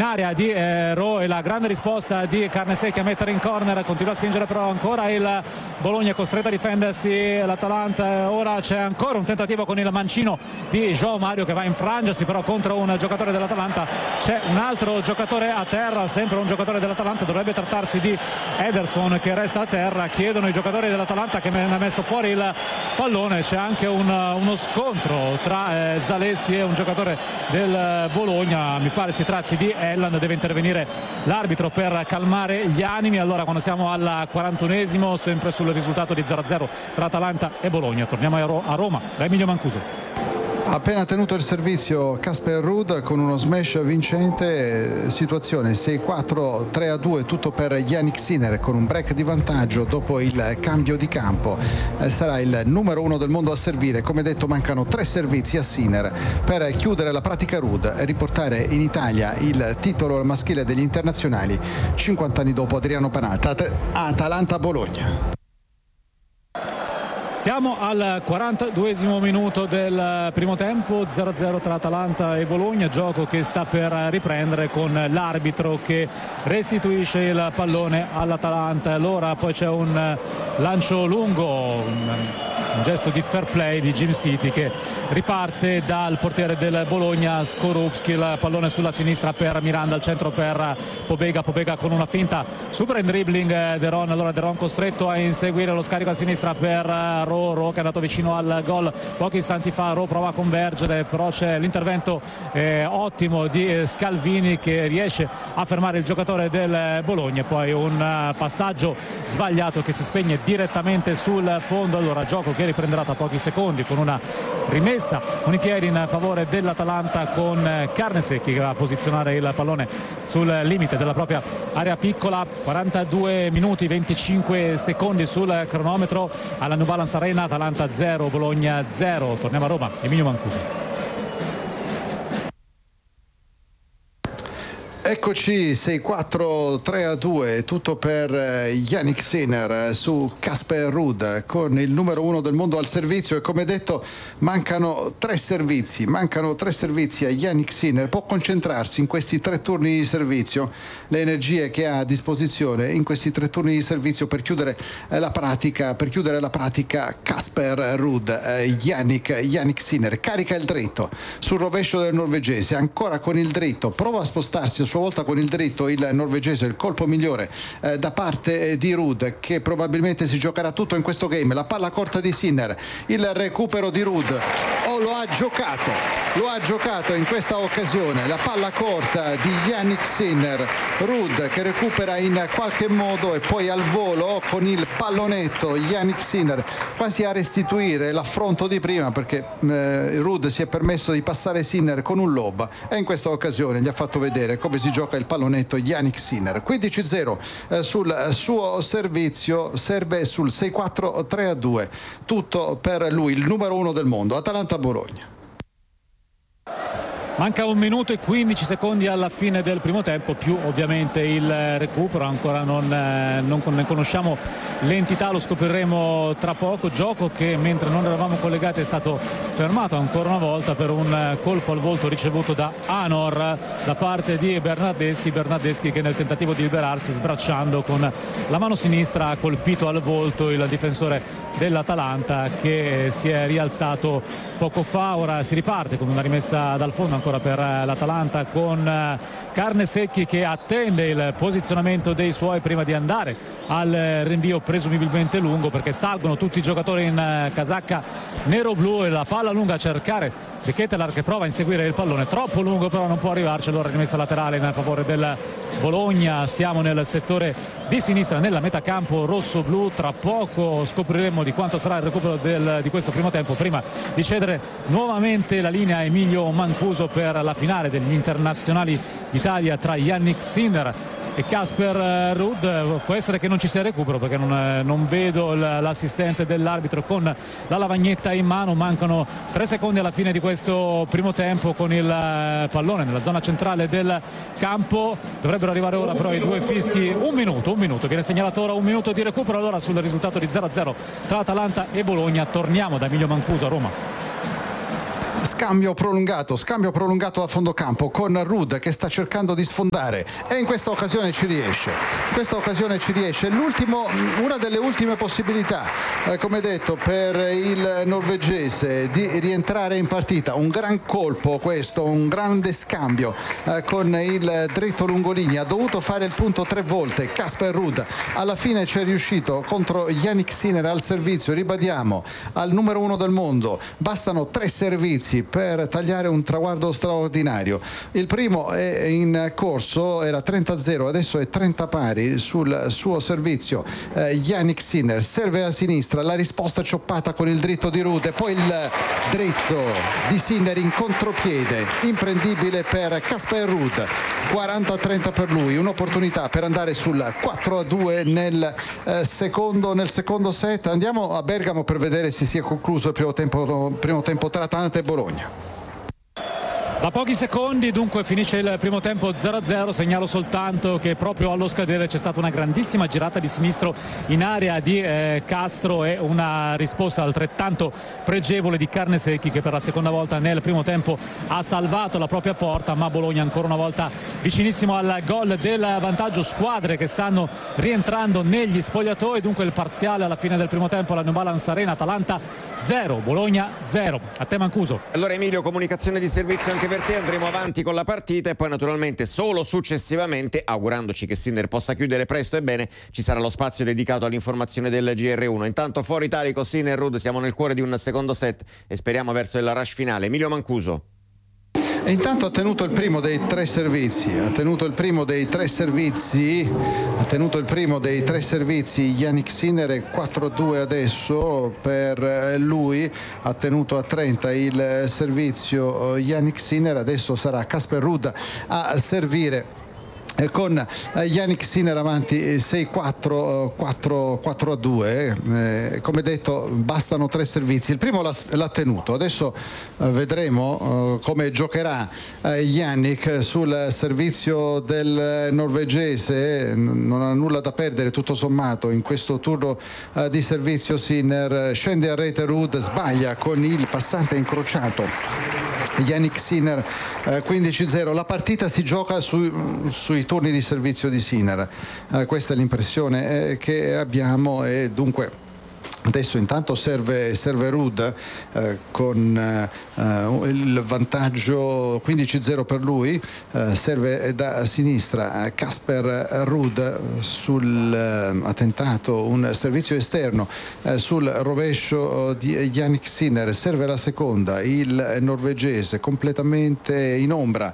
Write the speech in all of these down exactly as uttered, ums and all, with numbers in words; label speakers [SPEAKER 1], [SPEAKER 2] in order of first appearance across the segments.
[SPEAKER 1] area di eh, Ro e la grande risposta di Carnesecchi a mettere in corner, continua a spingere però ancora il Bologna, costretto a difendersi l'Atalanta. Ora c'è ancora un tentativo con il mancino di João Mario che va a infrangersi però contro un giocatore dell'Atalanta. C'è un altro giocatore a terra, sempre un giocatore dell'Atalanta, dovrebbe trattarsi di Ederson che resta a terra. Chiedono i giocatori dell'Atalanta che ne ha messo fuori il pallone. C'è anche un, uno scontro tra eh, Zaleschi e un giocatore del Bologna, mi pare si tratti di Elland. Deve intervenire l'arbitro per calmare gli animi. Allora, quando siamo al quarantunesimo, sempre sul risultato di zero a zero tra Atalanta e Bologna, torniamo a Roma da Emilio Mancuso.
[SPEAKER 2] Ha appena tenuto il servizio Casper Ruud con uno smash vincente, situazione sei quattro tre a due, tutto per Jannik Sinner con un break di vantaggio dopo il cambio di campo. Eh, sarà il numero uno del mondo a servire. Come detto, mancano tre servizi a Sinner per chiudere la pratica Ruud e riportare in Italia il titolo maschile degli internazionali cinquanta anni dopo Adriano Panatta. Atalanta-Bologna.
[SPEAKER 1] Siamo al quarantaduesimo minuto del primo tempo, zero a zero tra Atalanta e Bologna, gioco che sta per riprendere con l'arbitro che restituisce il pallone all'Atalanta. Allora poi c'è un lancio lungo, un, un gesto di fair play di Jim City che riparte dal portiere del Bologna Skorupski, il pallone sulla sinistra per Miranda, al centro per Pobega, Pobega con una finta super in dribbling De Ron. Allora De Ron costretto a inseguire lo scarico a sinistra per Ro, Ro che è andato vicino al gol pochi istanti fa. Ro prova a convergere, però c'è l'intervento eh, ottimo di Scalvini che riesce a fermare il giocatore del Bologna. E poi un uh, passaggio sbagliato che si spegne direttamente sul fondo. Allora gioco che riprenderà tra pochi secondi con una rimessa con i piedi in favore dell'Atalanta, con Carnesecchi che va a posizionare il pallone sul limite della propria area piccola. quarantadue minuti venticinque secondi sul cronometro alla New Balance Arena. Atalanta zero, Bologna zero. Torniamo a Roma, Emilio Mancuso.
[SPEAKER 2] Eccoci, sei quattro tre a due, tutto per Jannik Sinner su Casper Ruud con il numero uno del mondo al servizio. E come detto mancano tre servizi, mancano tre servizi a Jannik Sinner. Può concentrarsi in questi tre turni di servizio, le energie che ha a disposizione in questi tre turni di servizio per chiudere la pratica, per chiudere la pratica Casper Ruud. Jannik, Jannik Sinner carica il dritto sul rovescio del norvegese, ancora con il dritto, prova a spostarsi a sua volta con il dritto il norvegese, il colpo migliore eh, da parte di Ruud che probabilmente si giocherà tutto in questo game. La palla corta di Sinner, il recupero di Ruud, oh, lo ha giocato lo ha giocato in questa occasione, la palla corta di Jannik Sinner. Ruud che recupera in qualche modo e poi al volo con il pallonetto Jannik Sinner quasi a restituire l'affronto di prima, perché eh, Ruud si è permesso di passare Sinner con un lob e in questa occasione gli ha fatto vedere come si gioca il pallonetto Jannik Sinner. quindici a zero eh, sul suo servizio, serve sul sei quattro tre a due, tutto per lui, il numero uno del mondo. Atalanta-Bologna.
[SPEAKER 1] Manca un minuto e quindici secondi alla fine del primo tempo, più ovviamente il recupero. Ancora non, eh, non ne conosciamo l'entità, lo scopriremo tra poco. Gioco che mentre non eravamo collegati è stato fermato ancora una volta per un colpo al volto ricevuto da Anor da parte di Bernardeschi. Bernardeschi che nel tentativo di liberarsi, sbracciando con la mano sinistra, ha colpito al volto il difensore dell'Atalanta che si è rialzato poco fa. Ora si riparte con una rimessa dal fondo ancora per l'Atalanta, con Carnesecchi che attende il posizionamento dei suoi prima di andare al rinvio presumibilmente lungo, perché salgono tutti i giocatori in casacca nero-blu e la palla lunga a cercare De Ketelaar che prova a inseguire il pallone, troppo lungo però non può arrivarci. Allora rimessa laterale in favore del Bologna. Siamo nel settore di sinistra, nella metà campo rosso-blu. Tra poco scopriremo di quanto sarà il recupero del, di questo primo tempo, prima di cedere nuovamente la linea a Emilio Mancuso per la finale degli internazionali d'Italia tra Jannik Sinner e Casper Ruud. Può essere che non ci sia recupero perché non, non vedo l'assistente dell'arbitro con la lavagnetta in mano. Mancano tre secondi alla fine di questo primo tempo con il pallone nella zona centrale del campo. Dovrebbero arrivare ora però i due fischi. Un minuto, un minuto, viene segnalato ora un minuto di recupero. Allora sul risultato di zero a zero tra Atalanta e Bologna torniamo da Emilio Mancuso a Roma.
[SPEAKER 2] scambio prolungato, scambio prolungato a fondo campo con Ruud che sta cercando di sfondare e in questa occasione ci riesce. In questa occasione ci riesce. L'ultimo, una delle ultime possibilità, eh, come detto, per il norvegese di rientrare in partita. Un gran colpo questo, un grande scambio eh, con il dritto lungolinea. Ha dovuto fare il punto tre volte. Casper Ruud alla fine ci è riuscito contro Jannik Sinner al servizio. Ribadiamo, al numero uno del mondo bastano tre servizi per tagliare un traguardo straordinario. Il primo è in corso, era trenta a zero, adesso è trenta pari sul suo servizio. eh, Jannik Sinner serve a sinistra, la risposta cioppata con il dritto di Ruud e poi il dritto di Sinner in contropiede, imprendibile per Casper Ruud. quaranta a trenta per lui, un'opportunità per andare sul quattro a due nel, eh, secondo, nel secondo set. Andiamo a Bergamo per vedere se si è concluso il primo tempo, primo tempo tra Atalanta e Bologna.
[SPEAKER 1] Da pochi secondi dunque finisce il primo tempo zero a zero. Segnalo soltanto che proprio allo scadere c'è stata una grandissima girata di sinistro in area di eh, Castro e una risposta altrettanto pregevole di Carnesecchi, che per la seconda volta nel primo tempo ha salvato la propria porta, ma Bologna ancora una volta vicinissimo al gol del vantaggio. Squadre che stanno rientrando negli spogliatoi, dunque il parziale alla fine del primo tempo alla New Balance Arena: Atalanta zero, Bologna zero. A te Mancuso.
[SPEAKER 3] Allora Emilio, comunicazione di servizio anche per te, andremo avanti con la partita e poi naturalmente solo successivamente, augurandoci che Sinner possa chiudere presto e bene, ci sarà lo spazio dedicato all'informazione del G R uno. Intanto fuori italico Sinner Ruud, siamo nel cuore di un secondo set e speriamo verso il rush finale. Emilio Mancuso.
[SPEAKER 2] E intanto ha tenuto il primo dei tre servizi, ha tenuto il primo dei tre servizi, ha tenuto il primo dei tre servizi Jannik Sinner, e quattro a due adesso per lui, ha tenuto a trenta il servizio Jannik Sinner, adesso sarà Casper Ruud a servire con Jannik Sinner avanti sei quattro, quattro a due. Eh, come detto bastano tre servizi, il primo l'ha, l'ha tenuto, adesso eh, vedremo eh, come giocherà eh, Jannik sul servizio del norvegese. Non ha nulla da perdere tutto sommato in questo turno eh, di servizio. Sinner scende a rete, Ruud sbaglia con il passante incrociato Jannik Sinner, eh, quindici a zero. La partita si gioca su, sui turni di servizio di Sinner, eh, questa è l'impressione eh, che abbiamo, e dunque adesso intanto serve, serve Ruud eh, con eh, il vantaggio quindici a zero per lui, eh, serve da sinistra Casper Ruud sul eh, ha tentato un servizio esterno eh, sul rovescio di Jannik Sinner, serve la seconda il norvegese completamente in ombra,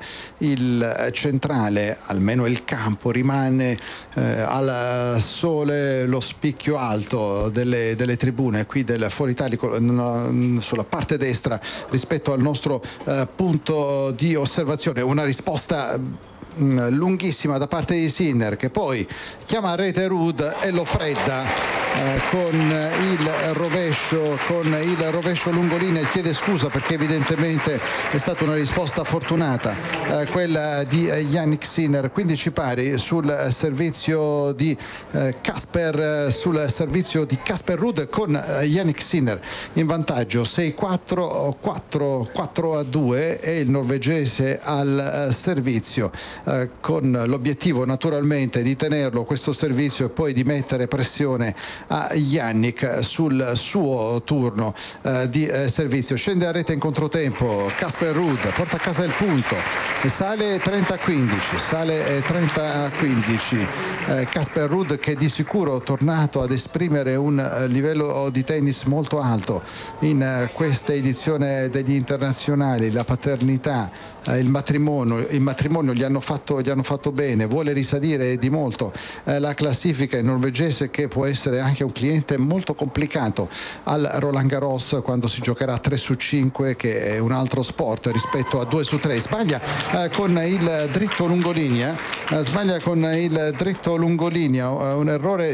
[SPEAKER 2] il centrale, almeno il campo rimane eh, al sole, lo spicchio alto delle, delle tribune qui del Foro Italico sulla parte destra rispetto al nostro eh, punto di osservazione. Una risposta mh, lunghissima da parte di Sinner, che poi chiama a rete Ruud e lo fredda eh, con il rovescio con il rovescio lungolinea, e chiede scusa perché evidentemente è stata una risposta fortunata eh, quella di eh, Jannik Sinner. quindici pari sul servizio di eh, Casper eh, sul servizio di Casper Ruud, con eh, Jannik Sinner in vantaggio sei quattro, quattro a due, e il norvegese al eh, servizio eh, con l'obiettivo naturalmente di tenerlo questo servizio e poi di mettere pressione a Jannik sul suo turno eh, di eh, servizio. Scende a rete in controtempo Casper Ruud, porta a casa il punto, sale trenta a quindici, sale trenta a quindici. Casper Ruud, che di sicuro è tornato ad esprimere un uh, livello di tennis molto alto in uh, questa edizione degli internazionali. La paternità, uh, il matrimonio, il matrimonio gli hanno fatto, gli hanno fatto bene, vuole risalire di molto uh, la classifica. Il norvegese, che può essere anche un cliente molto complicato al Roland Garros quando si giocherà tre su cinque, che è un altro sport rispetto a due su tre. Sbaglia uh, con il dritto lungolinea, uh, sbaglia con il dritto lungolinea, un errore di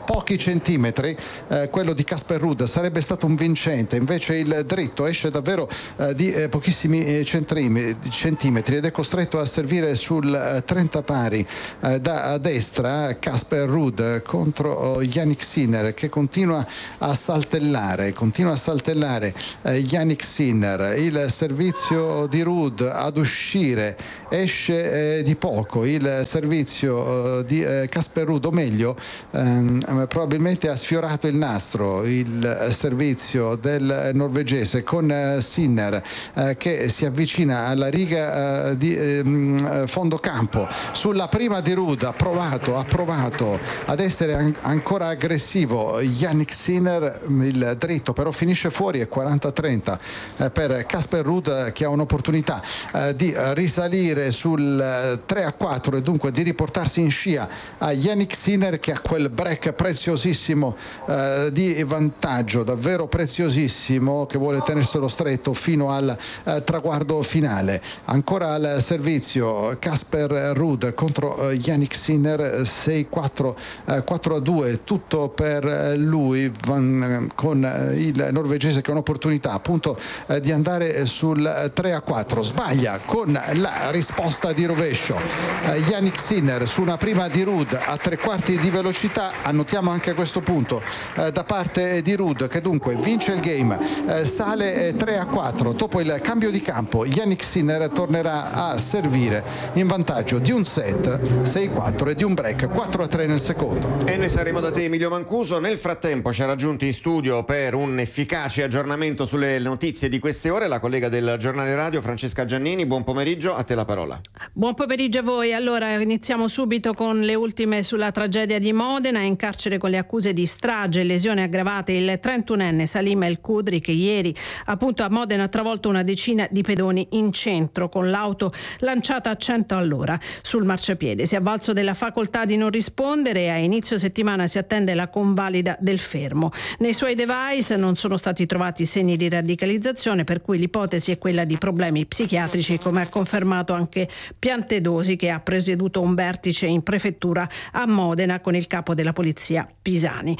[SPEAKER 2] pochi centimetri, eh, quello di Casper Ruud sarebbe stato un vincente, invece il dritto esce davvero eh, di eh, pochissimi eh, centimetri ed è costretto a servire sul eh, trenta pari eh, da destra. Casper Ruud contro oh, Jannik Sinner, che continua a saltellare continua a saltellare eh, Jannik Sinner. Il servizio di Ruud ad uscire esce eh, di poco, il servizio eh, di eh, Casper Ruud, o meglio ehm, probabilmente ha sfiorato il nastro il servizio del norvegese, con eh, Sinner eh, che si avvicina alla riga eh, di eh, fondo campo. Sulla prima di Ruud ha provato, ha provato ad essere an- ancora aggressivo Jannik Sinner, il dritto però finisce fuori, è quaranta a trenta eh, per Casper Ruud, che ha un'opportunità eh, di risalire sul eh, tre a quattro e dunque di riportarsi in scia a Jannik Sinner, che ha quel break preziosissimo eh, di vantaggio, davvero preziosissimo, che vuole tenerselo stretto fino al eh, traguardo finale. Ancora al servizio Casper Ruud contro eh, Jannik Sinner, sei quattro, eh, quattro a due, tutto per eh, lui, van, con eh, il norvegese che ha un'opportunità appunto eh, di andare sul tre a quattro. Sbaglia con la risposta di rovescio eh, Jannik Sinner su una prima di Ruud a tre quarti di velocità. Annotiamo anche a questo punto eh, da parte di Ruud, che dunque vince il game, eh, sale eh, tre a quattro. Dopo il cambio di campo Jannik Sinner tornerà a servire in vantaggio di un set sei a quattro e di un break quattro a tre nel secondo.
[SPEAKER 3] E ne saremo da te, Emilio Mancuso. Nel frattempo ci ha raggiunti in studio per un efficace aggiornamento sulle notizie di queste ore la collega del Giornale Radio Francesca Giannini. Buon pomeriggio, a te la parola.
[SPEAKER 4] Buon pomeriggio a voi. Allora iniziamo subito con le ultime sulla tragedia di Modena. In carcere con le accuse di strage e lesioni aggravate il trentunenne Salim El Kudri, che ieri appunto a Modena ha travolto una decina di pedoni in centro con l'auto lanciata a cento all'ora sul marciapiede. Si è avvalso della facoltà di non rispondere e a inizio settimana si attende la convalida del fermo. Nei suoi device non sono stati trovati segni di radicalizzazione, per cui l'ipotesi è quella di problemi psichiatrici, come ha confermato anche Piantedosi, che ha presieduto un vertice in prefettura a Modena con il capo della polizia Pisani.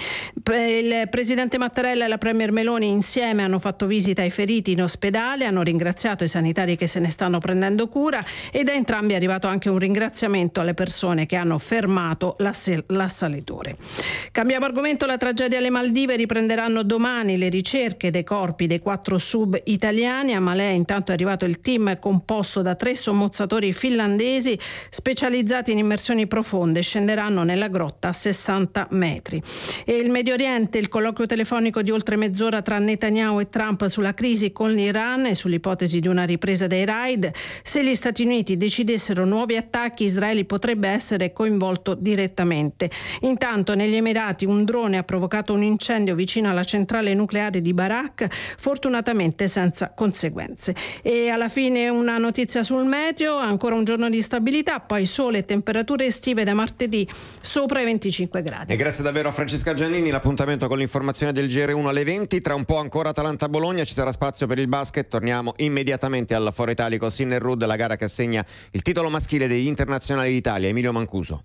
[SPEAKER 4] Il presidente Mattarella e la premier Meloni insieme hanno fatto visita ai feriti in ospedale, hanno ringraziato i sanitari che se ne stanno prendendo cura e da entrambi è arrivato anche un ringraziamento alle persone che hanno fermato l'ass- l'assalitore. Cambiamo argomento. La tragedia alle Maldive. Riprenderanno domani le ricerche dei corpi dei quattro sub italiani. A Malé intanto è arrivato il team composto da tre sommozzatori finlandesi specializzati in immersioni profonde. Scenderanno nella grotta a sessanta metri. E il Medio Oriente, il colloquio telefonico di oltre mezz'ora tra Netanyahu e Trump sulla crisi con l'Iran e sull'ipotesi di una ripresa dei raid. Se gli Stati Uniti decidessero nuovi attacchi, Israele potrebbe essere coinvolto direttamente. Intanto negli Emirati un drone ha provocato un incendio vicino alla centrale nucleare di Barak, fortunatamente senza conseguenze. E alla fine una notizia sul meteo: ancora un giorno di stabilità, poi sole e temperature estive da martedì sopra i venticinque gradi.
[SPEAKER 3] E grazie davvero a Francesca Giannini. L'appuntamento con l'informazione del G R uno alle venti. Tra un po' ancora Atalanta-Bologna, ci sarà spazio per il basket. Torniamo immediatamente al Foro Italico Sinner Ruud, la gara che assegna il titolo maschile degli internazionali d'Italia. Emilio Mancuso.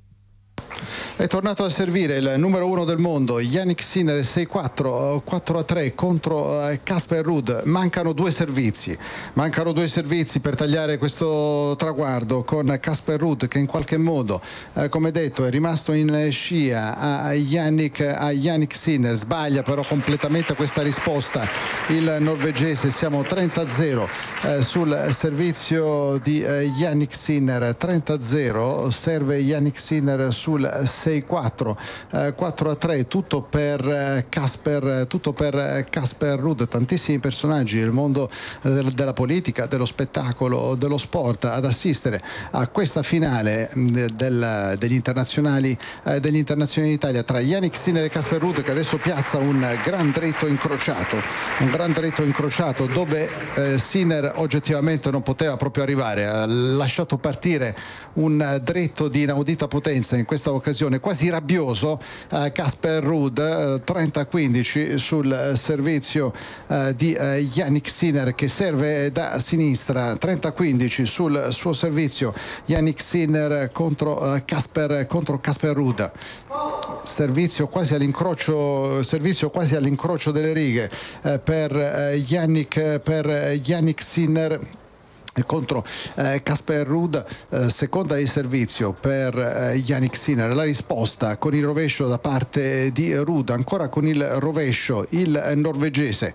[SPEAKER 2] È tornato a servire il numero uno del mondo Jannik Sinner, sei a quattro, quattro a tre contro Casper Ruud. Mancano due servizi mancano due servizi per tagliare questo traguardo, con Casper Ruud che in qualche modo eh, come detto è rimasto in scia a Jannik, a Jannik Sinner. Sbaglia però completamente questa risposta il norvegese. Siamo trenta a zero eh, sul servizio di eh, Jannik Sinner. trenta a zero, serve Jannik Sinner sul sei a quattro, eh, quattro a tre, tutto per Casper, tutto per Casper Ruud. Tantissimi personaggi del mondo del, della politica, dello spettacolo, dello sport ad assistere a questa finale del, degli internazionali eh, degli internazionali d'Italia tra Jannik Sinner e Casper Ruud, che adesso piazza un gran dritto incrociato, un gran dritto incrociato dove eh, Sinner oggettivamente non poteva proprio arrivare. Ha lasciato partire un dritto di inaudita potenza in questa occasione occasione, quasi rabbioso Casper Ruud, eh, trenta a quindici sul servizio eh, di eh, Jannik Sinner che serve da sinistra, trenta a quindici sul suo servizio Jannik Sinner contro Casper contro Casper Ruud. Servizio quasi all'incrocio, servizio quasi all'incrocio delle righe eh, per eh, Jannik per Jannik Sinner contro Casper eh, Ruud, eh, seconda di servizio per eh, Jannik Sinner, la risposta con il rovescio da parte di Ruud, ancora con il rovescio il norvegese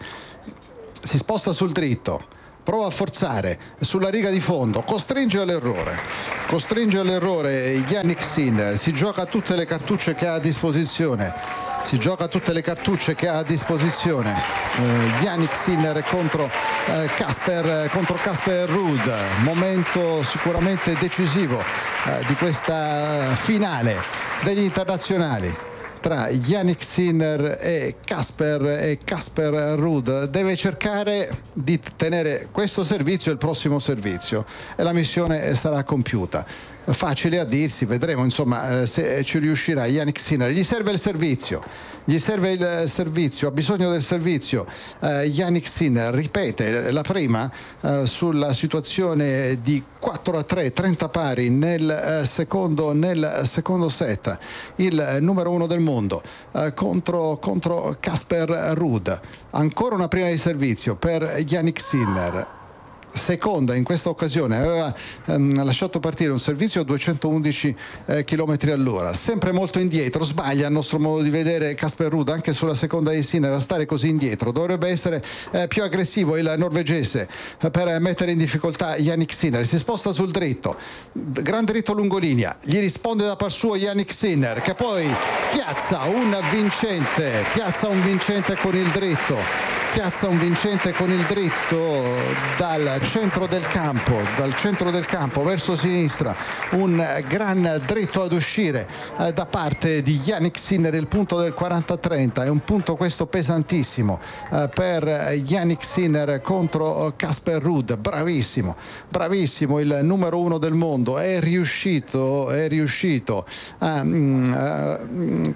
[SPEAKER 2] si sposta sul dritto, prova a forzare sulla riga di fondo, costringe all'errore, costringe all'errore Jannik Sinner, si gioca tutte le cartucce che ha a disposizione. Si gioca tutte le cartucce che ha a disposizione eh, Jannik Sinner contro eh, Casper contro Casper Ruud, momento sicuramente decisivo eh, di questa finale degli internazionali tra Jannik Sinner e Casper e Casper Ruud deve cercare di tenere questo servizio e il prossimo servizio e la missione sarà compiuta. Facile a dirsi, vedremo insomma se ci riuscirà Jannik Sinner. Gli serve il servizio, gli serve il servizio, ha bisogno del servizio. eh, Jannik Sinner ripete la prima eh, sulla situazione di quattro a tre, trenta pari nel eh, secondo nel secondo set, il eh, numero uno del mondo eh, contro contro Casper Ruud. Ancora una prima di servizio per Jannik Sinner, seconda in questa occasione, aveva ehm, lasciato partire un servizio a duecentoundici eh, chilometri all'ora, sempre molto indietro, sbaglia a nostro modo di vedere Casper Ruud anche sulla seconda di Sinner a stare così indietro, dovrebbe essere eh, più aggressivo il norvegese eh, per mettere in difficoltà Jannik Sinner, si sposta sul dritto, gran dritto lungolinea, gli risponde da par suo Jannik Sinner che poi piazza un vincente, piazza un vincente con il dritto. Piazza un vincente con il dritto dal centro del campo, dal centro del campo verso sinistra, un gran dritto ad uscire eh, da parte di Jannik Sinner, il punto del quaranta a trenta, è un punto questo pesantissimo eh, per Jannik Sinner contro Casper Ruud, bravissimo, bravissimo il numero uno del mondo, è riuscito, è riuscito a, mm, a mm,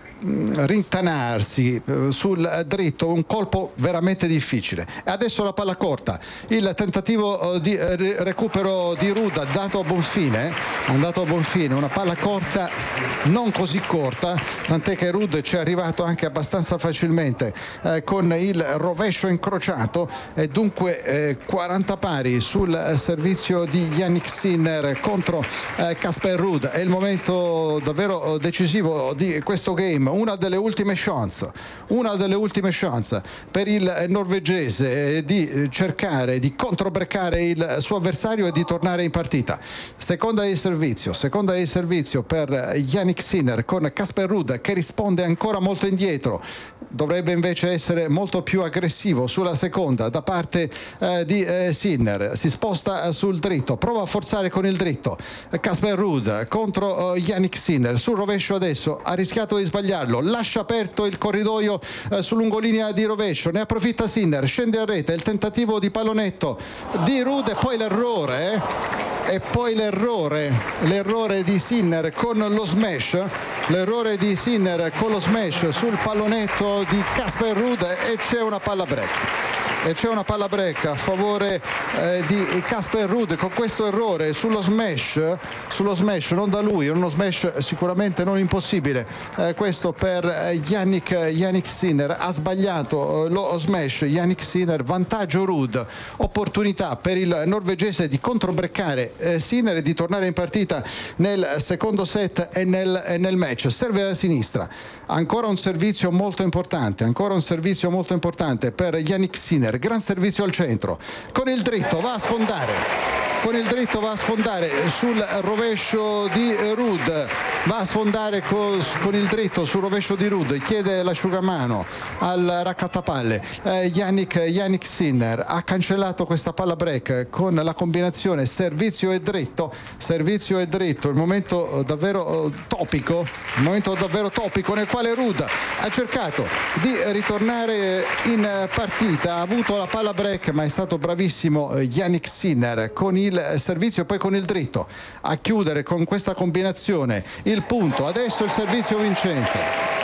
[SPEAKER 2] rintanarsi eh, sul dritto, un colpo veramente difficile. E adesso la palla corta, il tentativo di recupero di Ruud andato a buon fine, andato a buon fine, una palla corta non così corta, tant'è che Ruud ci è arrivato anche abbastanza facilmente eh, con il rovescio incrociato e dunque eh, quaranta pari sul servizio di Jannik Sinner contro eh, Casper Ruud. È il momento davvero decisivo di questo game, una delle ultime chance, una delle ultime chance per il norvegese di cercare di controbreccare il suo avversario e di tornare in partita. Seconda di servizio, seconda di servizio per Jannik Sinner con Casper Ruud che risponde ancora molto indietro, dovrebbe invece essere molto più aggressivo sulla seconda da parte eh, di eh, Sinner, si sposta sul dritto, prova a forzare con il dritto Casper Ruud contro eh, Jannik Sinner, sul rovescio adesso ha rischiato di sbagliarlo, lascia aperto il corridoio eh, su lungolinea di rovescio, ne approfitta Sinner, scende a rete, il tentativo di pallonetto di Ruud e poi l'errore eh? e poi l'errore l'errore di Sinner con lo smash l'errore di Sinner con lo smash sul pallonetto di Casper Ruud e c'è una palla break e c'è una palla break a favore eh, di Casper Ruud con questo errore sullo smash sullo smash non da lui, è uno smash sicuramente non impossibile eh, questo per Jannik, Jannik Sinner, ha sbagliato eh, lo smash Jannik Sinner, vantaggio Ruud, opportunità per il norvegese di controbreccare eh, Sinner e di tornare in partita nel secondo set e nel, e nel match. Serve da sinistra, ancora un servizio molto importante, ancora un servizio molto importante per Jannik Sinner, gran servizio al centro, con il dritto va a sfondare, con il dritto va a sfondare sul rovescio di Ruud, va a sfondare con, con il dritto sul rovescio di Ruud, chiede l'asciugamano al raccattapalle. eh, Jannik, Jannik Sinner ha cancellato questa palla break con la combinazione servizio e dritto, servizio e dritto, il momento davvero topico, il momento davvero topico nel quale Ruud ha cercato di ritornare in partita, ha avuto la palla break ma è stato bravissimo Jannik Sinner con il servizio e poi con il dritto a chiudere con questa combinazione il punto. Adesso il servizio vincente.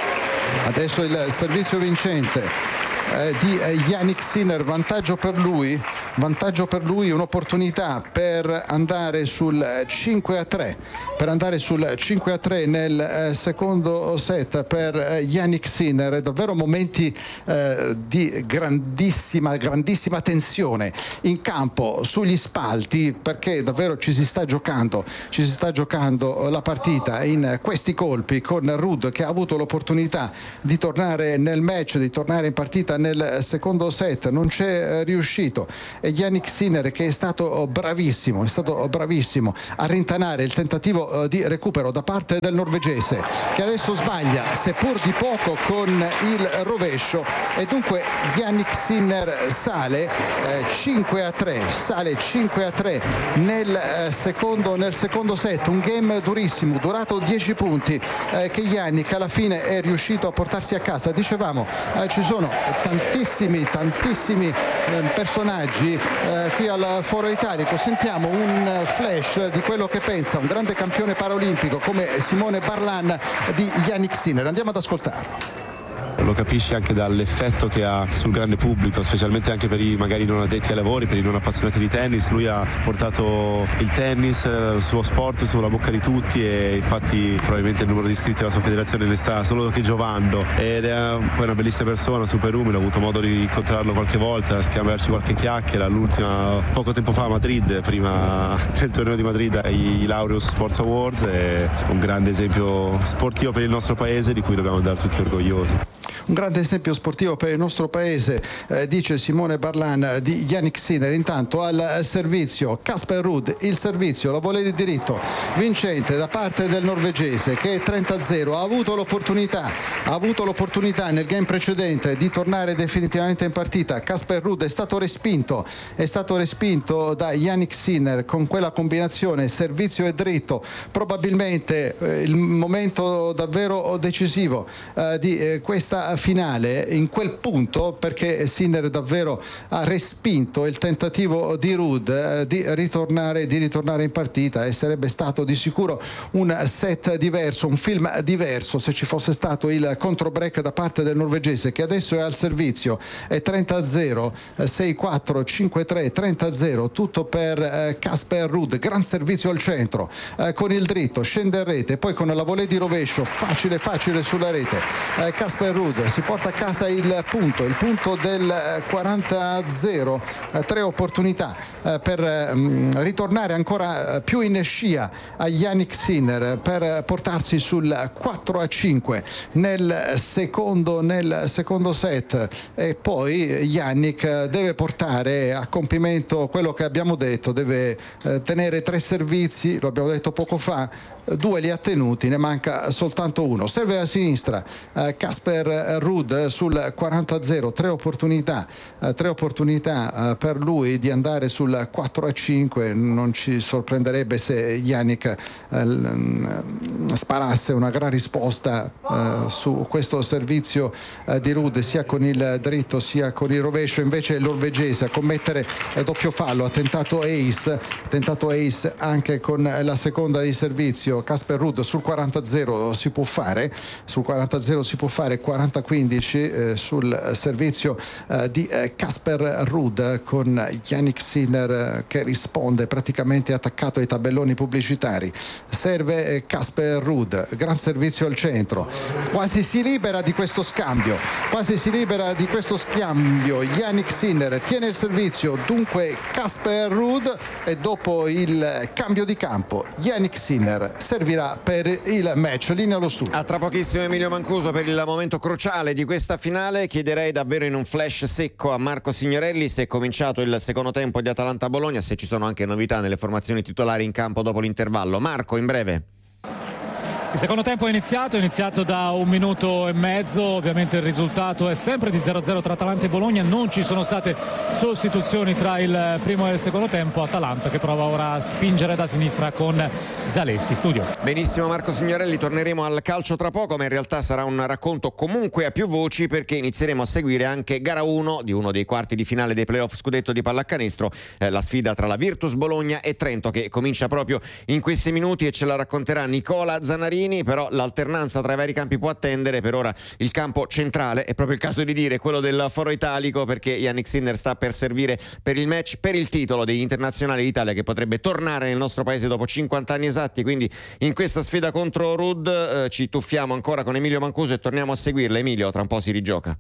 [SPEAKER 2] Adesso il servizio vincente. Eh, di eh, Jannik Sinner, vantaggio per lui, vantaggio per lui, un'opportunità per andare sul cinque a tre, per andare sul cinque a tre nel eh, secondo set per eh, Jannik Sinner. Davvero momenti eh, di grandissima, grandissima tensione in campo, sugli spalti, perché davvero ci si sta giocando, ci si sta giocando la partita in questi colpi, con Ruud che ha avuto l'opportunità di tornare nel match, di tornare in partita nel secondo set, non c'è riuscito, e Jannik Sinner che è stato bravissimo, è stato bravissimo a rintanare il tentativo di recupero da parte del norvegese, che adesso sbaglia seppur di poco con il rovescio, e dunque Jannik Sinner sale eh, cinque a tre, sale cinque a tre nel eh, secondo nel secondo set, un game durissimo, durato dieci punti, eh, che Jannik alla fine è riuscito a portarsi a casa. Dicevamo, eh, ci sono tantissimi tantissimi eh, personaggi eh, qui al Foro Italico. Sentiamo un flash di quello che pensa un grande campione paraolimpico come Simone Barlan di Jannik Sinner. Andiamo ad ascoltarlo.
[SPEAKER 5] Lo capisci anche dall'effetto che ha sul grande pubblico, specialmente anche per i magari non addetti ai lavori, per i non appassionati di tennis. Lui ha portato il tennis, il suo sport, sulla bocca di tutti, e infatti probabilmente il numero di iscritti alla sua federazione ne sta solo che giovando, ed è poi una bellissima persona, super umile. Ho avuto modo di incontrarlo qualche volta, scambiarci qualche chiacchiera, l'ultima poco tempo fa a Madrid, prima del torneo di Madrid ai Laureus Sports Awards. È un grande esempio sportivo per il nostro paese, di cui dobbiamo andare tutti orgogliosi.
[SPEAKER 2] Un grande esempio sportivo per il nostro paese, eh, dice Simone Barlan di Jannik Sinner. Intanto al servizio Casper Ruud, il servizio, la volée di diritto vincente da parte del norvegese, che è trenta a zero. Ha avuto l'opportunità, ha avuto l'opportunità nel game precedente di tornare definitivamente in partita. Casper Ruud è stato respinto, è stato respinto da Jannik Sinner con quella combinazione servizio e dritto. Probabilmente eh, il momento davvero decisivo eh, di eh, questa finale, in quel punto, perché Sinner davvero ha respinto il tentativo di Ruud eh, di ritornare di ritornare in partita, e sarebbe stato di sicuro un set diverso, un film diverso, se ci fosse stato il contro break da parte del norvegese, che adesso è al servizio. È trenta a zero, sei quattro, cinque tre, trenta a zero, tutto per Casper Ruud. Gran servizio al centro, eh, con il dritto scende in rete, poi con la volée di rovescio facile facile sulla rete. eh, Casper Ruud si porta a casa il punto, il punto del quaranta a zero, eh, tre opportunità eh, per mh, ritornare ancora più in scia a Jannik Sinner, per portarsi sul quattro a cinque nel secondo, nel secondo set. E poi Jannik deve portare a compimento quello che abbiamo detto, deve eh, tenere tre servizi, lo abbiamo detto poco fa, due li ha tenuti, ne manca soltanto uno. Serve a sinistra Casper eh, Ruud sul quaranta a zero, tre opportunità, eh, tre opportunità eh, per lui di andare sul quattro a cinque. Non ci sorprenderebbe se Jannik eh, sparasse una gran risposta eh, su questo servizio eh, di Ruud, sia con il dritto sia con il rovescio. Invece il norvegese a commettere eh, doppio fallo, ha tentato ace, ha tentato ace anche con la seconda di servizio. Casper Ruud sul quaranta a zero si può fare, sul quaranta a zero si può fare, quaranta a quindici eh, sul servizio eh, di Casper eh, Ruud, con Jannik Sinner eh, che risponde praticamente attaccato ai tabelloni pubblicitari. Serve Casper Ruud, gran servizio al centro, quasi si libera di questo scambio, quasi si libera di questo scambio. Jannik Sinner tiene il servizio, dunque Casper Ruud, e dopo il cambio di campo Jannik Sinner servirà per il match. Linea allo studio.
[SPEAKER 3] A tra pochissimo Emilio Mancuso per il momento cruciale di questa finale. Chiederei davvero in un flash secco a Marco Signorelli se è cominciato il secondo tempo di Atalanta-Bologna, se ci sono anche novità nelle formazioni titolari in campo dopo l'intervallo. Marco, in breve.
[SPEAKER 1] Il secondo tempo è iniziato, è iniziato da un minuto e mezzo, ovviamente il risultato è sempre di zero a zero tra Atalanta e Bologna, non ci sono state sostituzioni tra il primo e il secondo tempo. Atalanta che prova ora a spingere da sinistra con Zaleschi. Studio.
[SPEAKER 3] Benissimo Marco Signorelli, torneremo al calcio tra poco, ma in realtà sarà un racconto comunque a più voci, perché inizieremo a seguire anche gara uno di uno dei quarti di finale dei playoff scudetto di pallacanestro, eh, la sfida tra la Virtus Bologna e Trento, che comincia proprio in questi minuti, e ce la racconterà Nicola Zanarini. Marini, però l'alternanza tra i vari campi può attendere. Per ora il campo centrale, è proprio il caso di dire, quello del Foro Italico, perché Jannik Sinner sta per servire per il match per il titolo degli internazionali d'Italia, che potrebbe tornare nel nostro paese dopo cinquanta anni esatti. Quindi in questa sfida contro Ruud eh, ci tuffiamo ancora con Emilio Mancuso e torniamo a seguirla. Emilio, tra un po' si rigioca.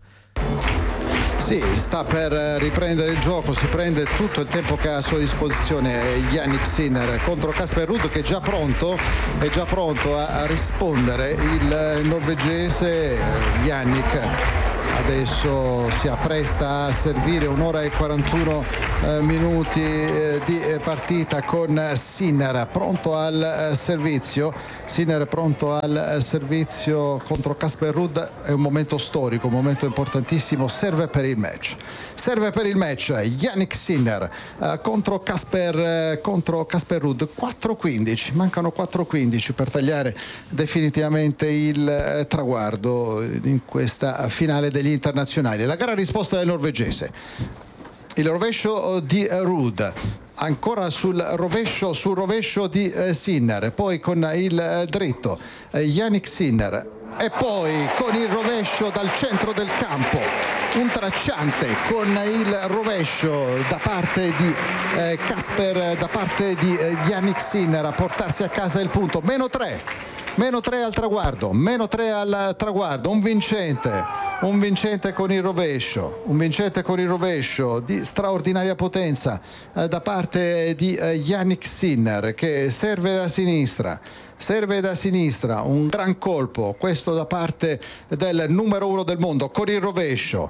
[SPEAKER 2] Sì, sta per riprendere il gioco, si prende tutto il tempo che ha a sua disposizione Jannik Sinner contro Casper Ruud, che è già pronto, è già pronto a, a rispondere. Il norvegese Jannik adesso si appresta a servire un'ora e quarantuno eh, minuti eh, di partita con Sinner pronto al eh, servizio. Sinner pronto al eh, servizio contro Casper Ruud. È un momento storico, un momento importantissimo. Serve per il match. Serve per il match Jannik Sinner eh, contro Casper eh, contro Casper Ruud. quattro quindici, mancano quattro quindici per tagliare definitivamente il eh, traguardo in questa finale degli internazionali. La gara risposta del norvegese, il rovescio di Ruud, ancora sul rovescio sul rovescio di eh, Sinner, poi con il eh, dritto eh, Jannik Sinner, e poi con il rovescio dal centro del campo, un tracciante con il rovescio da parte di eh, Casper, da parte di eh, Jannik Sinner, a portarsi a casa il punto. Meno tre. Meno tre al traguardo, meno tre al traguardo, un vincente, un vincente con il rovescio, un vincente con il rovescio di straordinaria potenza eh, da parte di eh, Jannik Sinner, che serve da sinistra, serve da sinistra, un gran colpo, questo da parte del numero uno del mondo con il rovescio,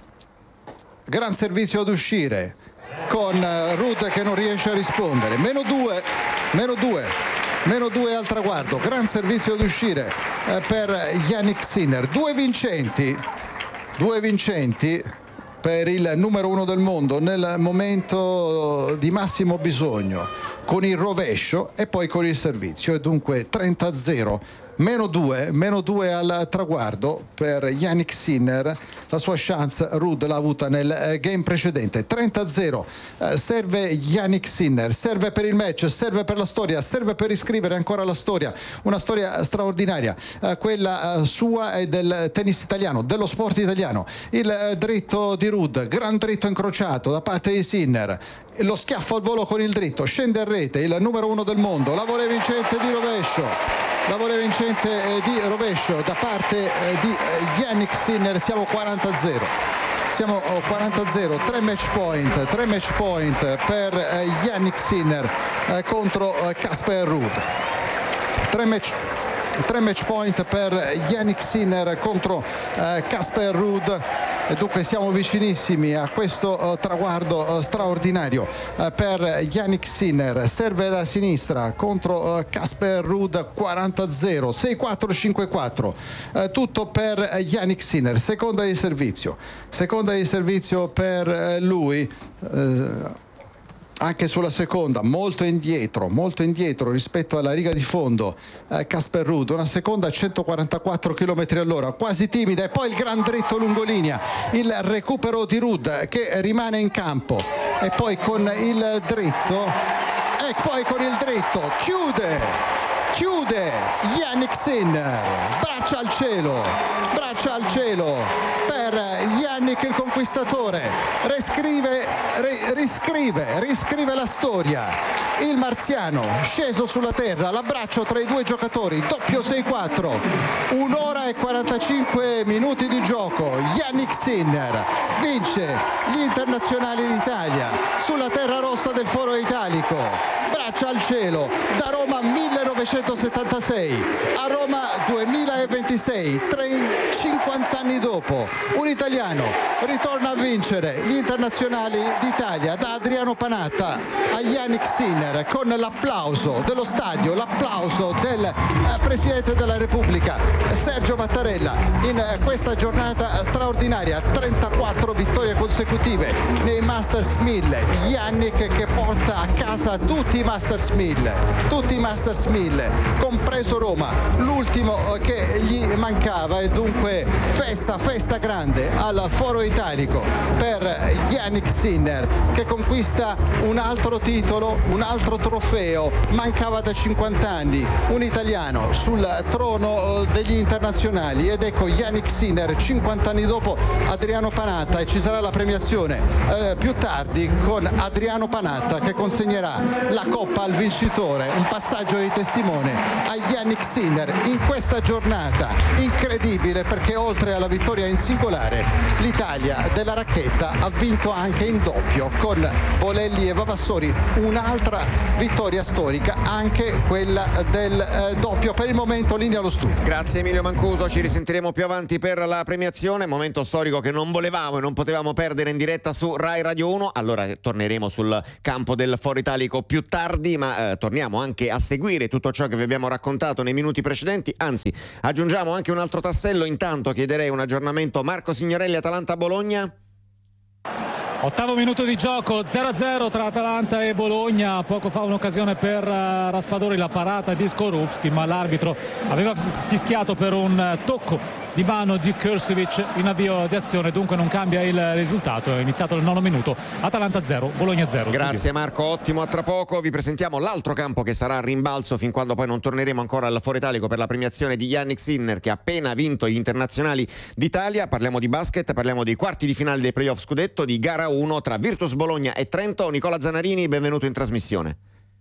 [SPEAKER 2] gran servizio ad uscire con eh, Ruud che non riesce a rispondere, meno due, meno due. Meno due al traguardo, gran servizio ad uscire eh, per Jannik Sinner. Due vincenti, due vincenti per il numero uno del mondo nel momento di massimo bisogno, con il rovescio e poi con il servizio, e dunque trenta a zero. Meno due, meno due al traguardo per Jannik Sinner. La sua chance Ruud l'ha avuta nel game precedente. trenta a zero, eh, serve Jannik Sinner, serve per il match, serve per la storia, serve per riscrivere ancora la storia, una storia straordinaria, eh, quella eh, sua e del tennis italiano, dello sport italiano. Il eh, dritto di Ruud, gran dritto incrociato da parte di Sinner, lo schiaffo al volo con il dritto, scende a rete il numero uno del mondo, lavoro vincente di rovescio, lavoro vincente di rovescio da parte di Jannik Sinner. Siamo quaranta a zero, siamo quaranta a zero, tre match point, tre match point per Jannik Sinner contro Casper Ruud, tre match tre match point per Jannik Sinner contro Casper Ruud. E dunque siamo vicinissimi a questo uh, traguardo uh, straordinario uh, per Jannik Sinner. Serve da sinistra contro Casper uh, Ruud, quaranta a zero, sei quattro cinque quattro, uh, tutto per uh, Jannik Sinner. Seconda di servizio, seconda di servizio per uh, lui. Uh, Anche sulla seconda, molto indietro, molto indietro rispetto alla riga di fondo, eh, Casper Ruud, una seconda a centoquarantaquattro chilometri all'ora, quasi timida, e poi il gran dritto lungolinea, il recupero di Ruud che rimane in campo, e poi con il dritto, e poi con il dritto, chiude, chiude Jannik Sinner, braccia al cielo, braccia al cielo per Jannik il conquistatore, riscrive, ri, riscrive, riscrive la storia, il marziano sceso sulla terra, l'abbraccio tra i due giocatori, doppio sei quattro, un'ora e quarantacinque minuti di gioco. Jannik Sinner vince gli internazionali d'Italia sulla terra rossa del Foro Italico, braccia al cielo, da Roma millenovecentosettantasei a Roma duemilaventisei, cinquanta anni dopo, un italiano ritorna a vincere gli internazionali d'Italia, da Adriano Panatta a Jannik Sinner, con l'applauso dello stadio, l'applauso del eh, Presidente della Repubblica Sergio Mattarella in eh, questa giornata straordinaria. trentaquattro vittorie consecutive nei Masters mille, Jannik che porta a casa tutti i Masters mille, tutti i Masters mille, compreso Roma, l'ultimo che gli mancava, e dunque festa, festa grande al Foro Italico per Jannik Sinner, che conquista un altro titolo, un altro trofeo. Mancava da cinquanta anni un italiano sul trono degli internazionali, ed ecco Jannik Sinner cinquanta anni dopo Adriano Panatta, e ci sarà la premiazione eh, più tardi con Adriano Panatta che consegnerà la coppa al vincitore, un passaggio di testimone a Jannik Sinner in questa giornata incredibile, perché oltre alla vittoria in singolare l'Italia della racchetta ha vinto anche in doppio con Bolelli e Vavassori, un'altra vittoria storica, anche quella del eh, doppio. Per il momento linea allo studio.
[SPEAKER 3] Grazie Emilio Mancuso, ci risentiremo più avanti per la premiazione, momento storico che non volevamo e non potevamo perdere in diretta su Rai Radio uno. Allora torneremo sul campo del Foro Italico più tardi, ma eh, torniamo anche a seguire tutto ciò che vi abbiamo raccontato nei minuti precedenti, anzi aggiungiamo anche un altro tassello. Intanto chiederei un aggiornamento Marco Signorelli, Atalanta-Bologna.
[SPEAKER 1] Ottavo minuto di gioco, zero a zero tra Atalanta e Bologna. Poco fa un'occasione per Raspadori, la parata di Skorupski, ma l'arbitro aveva fischiato per un tocco di mano di Krstovic in avvio di azione, dunque non cambia il risultato. È iniziato il nono minuto, Atalanta zero, Bologna zero.
[SPEAKER 3] Grazie
[SPEAKER 1] studio.
[SPEAKER 3] Marco, ottimo. A tra poco vi presentiamo l'altro campo che sarà a rimbalzo fin quando poi non torneremo ancora al Foro Italico per la premiazione di Jannik Sinner, che ha appena vinto gli internazionali d'Italia. Parliamo di basket, parliamo dei quarti di finale dei playoff scudetto di gara uno tra Virtus Bologna e Trento. Nicola Zanarini, benvenuto in trasmissione.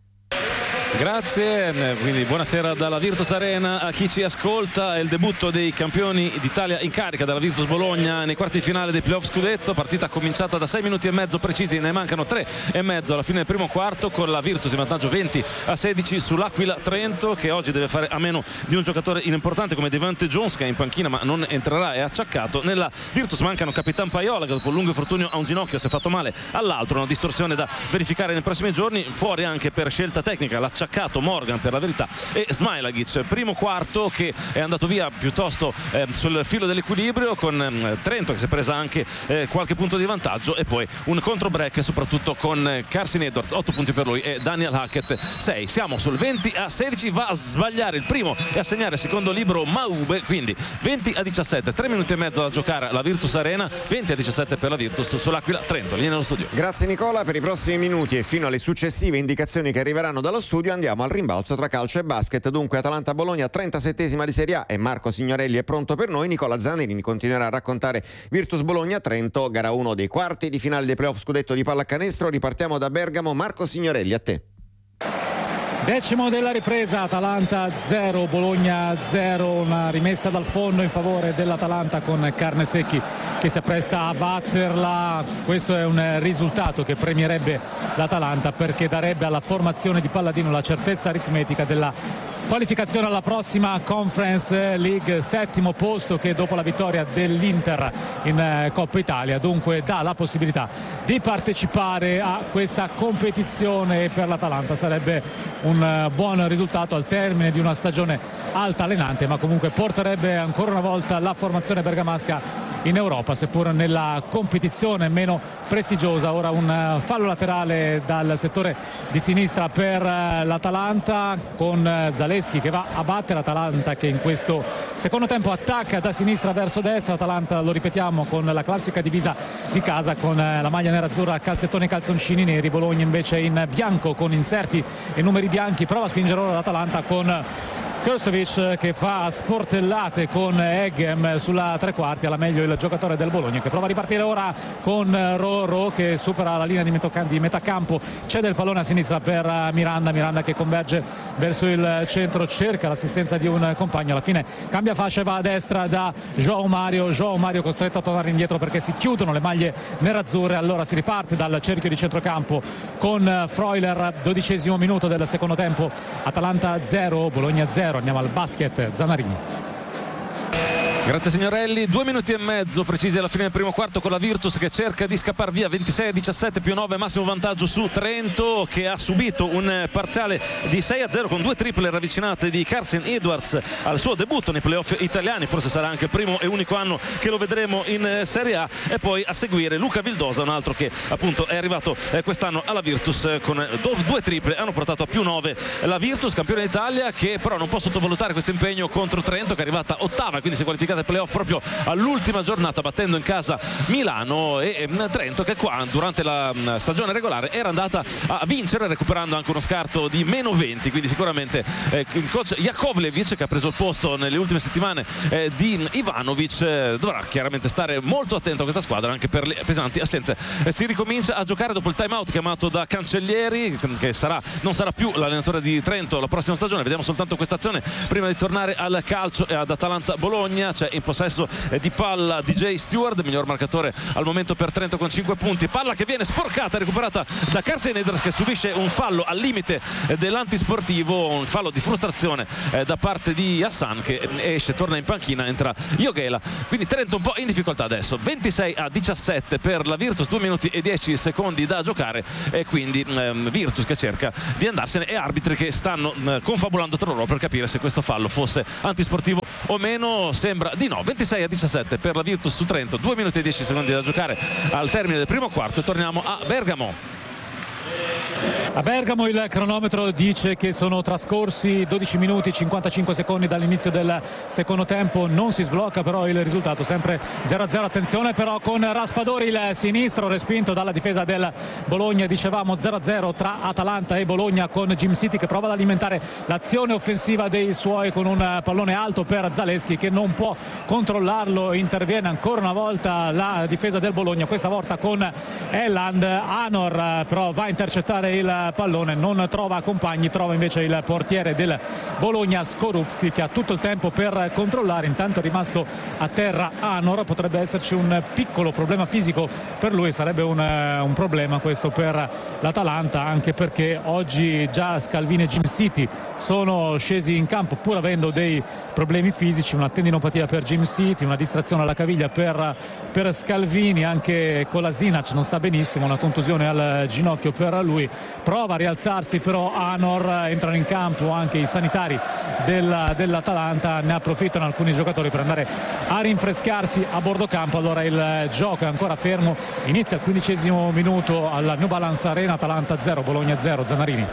[SPEAKER 6] Grazie, quindi buonasera dalla Virtus Arena a chi ci ascolta. È il debutto dei campioni d'Italia in carica dalla Virtus Bologna nei quarti di finale dei playoff scudetto, partita cominciata da sei minuti e mezzo precisi, ne mancano tre e mezzo alla fine del primo quarto, con la Virtus in vantaggio venti a sedici sull'Aquila Trento, che oggi deve fare a meno di un giocatore importante come Devante Jones, che è in panchina ma non entrerà, è acciaccato. Nella Virtus mancano Capitan Paiola, che dopo un lungo infortunio a un ginocchio si è fatto male all'altro, una distorsione da verificare nei prossimi giorni, fuori anche per scelta tecnica l'acciaccato Morgan per la verità, e Smailagic. Primo quarto che è andato via piuttosto eh, sul filo dell'equilibrio, con eh, Trento che si è presa anche eh, qualche punto di vantaggio, e poi un contro break soprattutto con eh, Carson Edwards, otto punti per lui, e Daniel Hackett sei. Siamo sul venti a sedici, va a sbagliare il primo e a segnare il secondo libero Maube, quindi venti a diciassette, tre minuti e mezzo da giocare alla Virtus Arena, venti a diciassette per la Virtus sull'Aquila Trento. Viene nello studio.
[SPEAKER 3] Grazie Nicola. Per i prossimi minuti e fino alle successive indicazioni che arriveranno dallo studio andiamo al rimbalzo tra calcio e basket. Dunque Atalanta-Bologna, trentasettesima di Serie A, e Marco Signorelli è pronto per noi. Nicola Zanarini continuerà a raccontare Virtus Bologna-Trento, gara uno dei quarti di finale dei playoff scudetto di pallacanestro. Ripartiamo da Bergamo. Marco Signorelli, a te.
[SPEAKER 1] Decimo della ripresa, Atalanta zero, Bologna zero, una rimessa dal fondo in favore dell'Atalanta con Carnesecchi che si appresta a batterla. Questo è un risultato che premierebbe l'Atalanta, perché darebbe alla formazione di Palladino la certezza aritmetica della qualificazione alla prossima Conference League, settimo posto che dopo la vittoria dell'Inter in Coppa Italia dunque dà la possibilità di partecipare a questa competizione. Per l'Atalanta sarebbe un buon risultato al termine di una stagione altalenante, ma comunque porterebbe ancora una volta la formazione bergamasca in Europa, seppur nella competizione meno prestigiosa. Ora un fallo laterale dal settore di sinistra per l'Atalanta, con Zaleschi che va a battere l'Atalanta, che in questo secondo tempo attacca da sinistra verso destra. Atalanta, lo ripetiamo, con la classica divisa di casa, con la maglia nerazzurra, calzettoni e calzoncini neri. Bologna invece in bianco con inserti e numeri bianchi. Prova a spingere ora l'Atalanta con Krstovic che fa sportellate con Eghem sulla tre quarti. Alla meglio il giocatore del Bologna, che prova a ripartire ora con Roro, che supera la linea di metà campo, cede il pallone a sinistra per Miranda. Miranda che converge verso il centro, cerca l'assistenza di un compagno, alla fine cambia fascia e va a destra da João Mario. João Mario costretto a tornare indietro perché si chiudono le maglie nerazzurre. Allora si riparte dal cerchio di centrocampo con Freuler, dodicesimo minuto del secondo tempo. Atalanta zero, Bologna zero. Andiamo al basket, Zanarini.
[SPEAKER 6] Grazie signorelli, due minuti e mezzo precisi alla fine del primo quarto con la Virtus che cerca di scappare via, ventisei a diciassette più nove, massimo vantaggio su Trento, che ha subito un parziale di sei a zero con due triple ravvicinate di Carson Edwards al suo debutto nei playoff italiani. Forse sarà anche il primo e unico anno che lo vedremo in Serie A. E poi a seguire Luca Vildosa, un altro che appunto è arrivato quest'anno alla Virtus con due triple, hanno portato a più nove la Virtus, campione d'Italia, che però non può sottovalutare questo impegno contro Trento, che è arrivata ottava, quindi si è qualificata ai playoff proprio all'ultima giornata battendo in casa Milano, e Trento che qua durante la stagione regolare era andata a vincere recuperando anche uno scarto di meno venti, quindi sicuramente eh, il coach Jakovlevic, che ha preso il posto nelle ultime settimane eh, di Ivanovic, eh, dovrà chiaramente stare molto attento a questa squadra anche per le pesanti assenze. Eh, si ricomincia a giocare dopo il time out chiamato da Cancellieri, che sarà, non sarà più l'allenatore di Trento la prossima stagione. Vediamo soltanto questa azione prima di tornare al calcio e ad Atalanta Bologna. C'è in possesso di palla D J Stewart, miglior marcatore al momento per Trento con cinque punti, palla che viene sporcata, recuperata da Carson Edwards, che subisce un fallo al limite dell'antisportivo, un fallo di frustrazione da parte di Hassan, che esce, torna in panchina, entra Joghela, quindi Trento un po' in difficoltà adesso. Ventisei a diciassette per la Virtus, due minuti e dieci secondi da giocare, e quindi ehm, Virtus che cerca di andarsene e arbitri che stanno eh, confabulando tra loro per capire se questo fallo fosse antisportivo o meno. Sembra di no. Ventisei a diciassette per la Virtus su Trento, due minuti e dieci secondi da giocare al termine del primo quarto, e torniamo a Bergamo.
[SPEAKER 1] A Bergamo il cronometro dice che sono trascorsi dodici minuti e cinquantacinque secondi dall'inizio del secondo tempo, non si sblocca però il risultato, sempre zero a zero. Attenzione però con Raspadori, il sinistro respinto dalla difesa del Bologna. Dicevamo zero a zero tra Atalanta e Bologna, con Jim City che prova ad alimentare l'azione offensiva dei suoi con un pallone alto per Zalewski, che non può controllarlo. Interviene ancora una volta la difesa del Bologna, questa volta con Eland. Anor però va a intercettare il pallone, non trova compagni, trova invece il portiere del Bologna Skorupski, che ha tutto il tempo per controllare. Intanto è rimasto a terra Anor, potrebbe esserci un piccolo problema fisico per lui, sarebbe un, un problema questo per l'Atalanta, anche perché oggi già Scalvini e Jim City sono scesi in campo pur avendo dei problemi fisici, una tendinopatia per Jim City, una distrazione alla caviglia per, per Scalvini, anche Kolasinac non sta benissimo, una contusione al ginocchio per lui. Prova a rialzarsi però Anor, entrano in campo anche i sanitari del, dell'Atalanta, ne approfittano alcuni giocatori per andare a rinfrescarsi a bordo campo. Allora il gioco è ancora fermo, inizia il quindicesimo minuto alla New Balance Arena, Atalanta zero Bologna zero. Zannarini.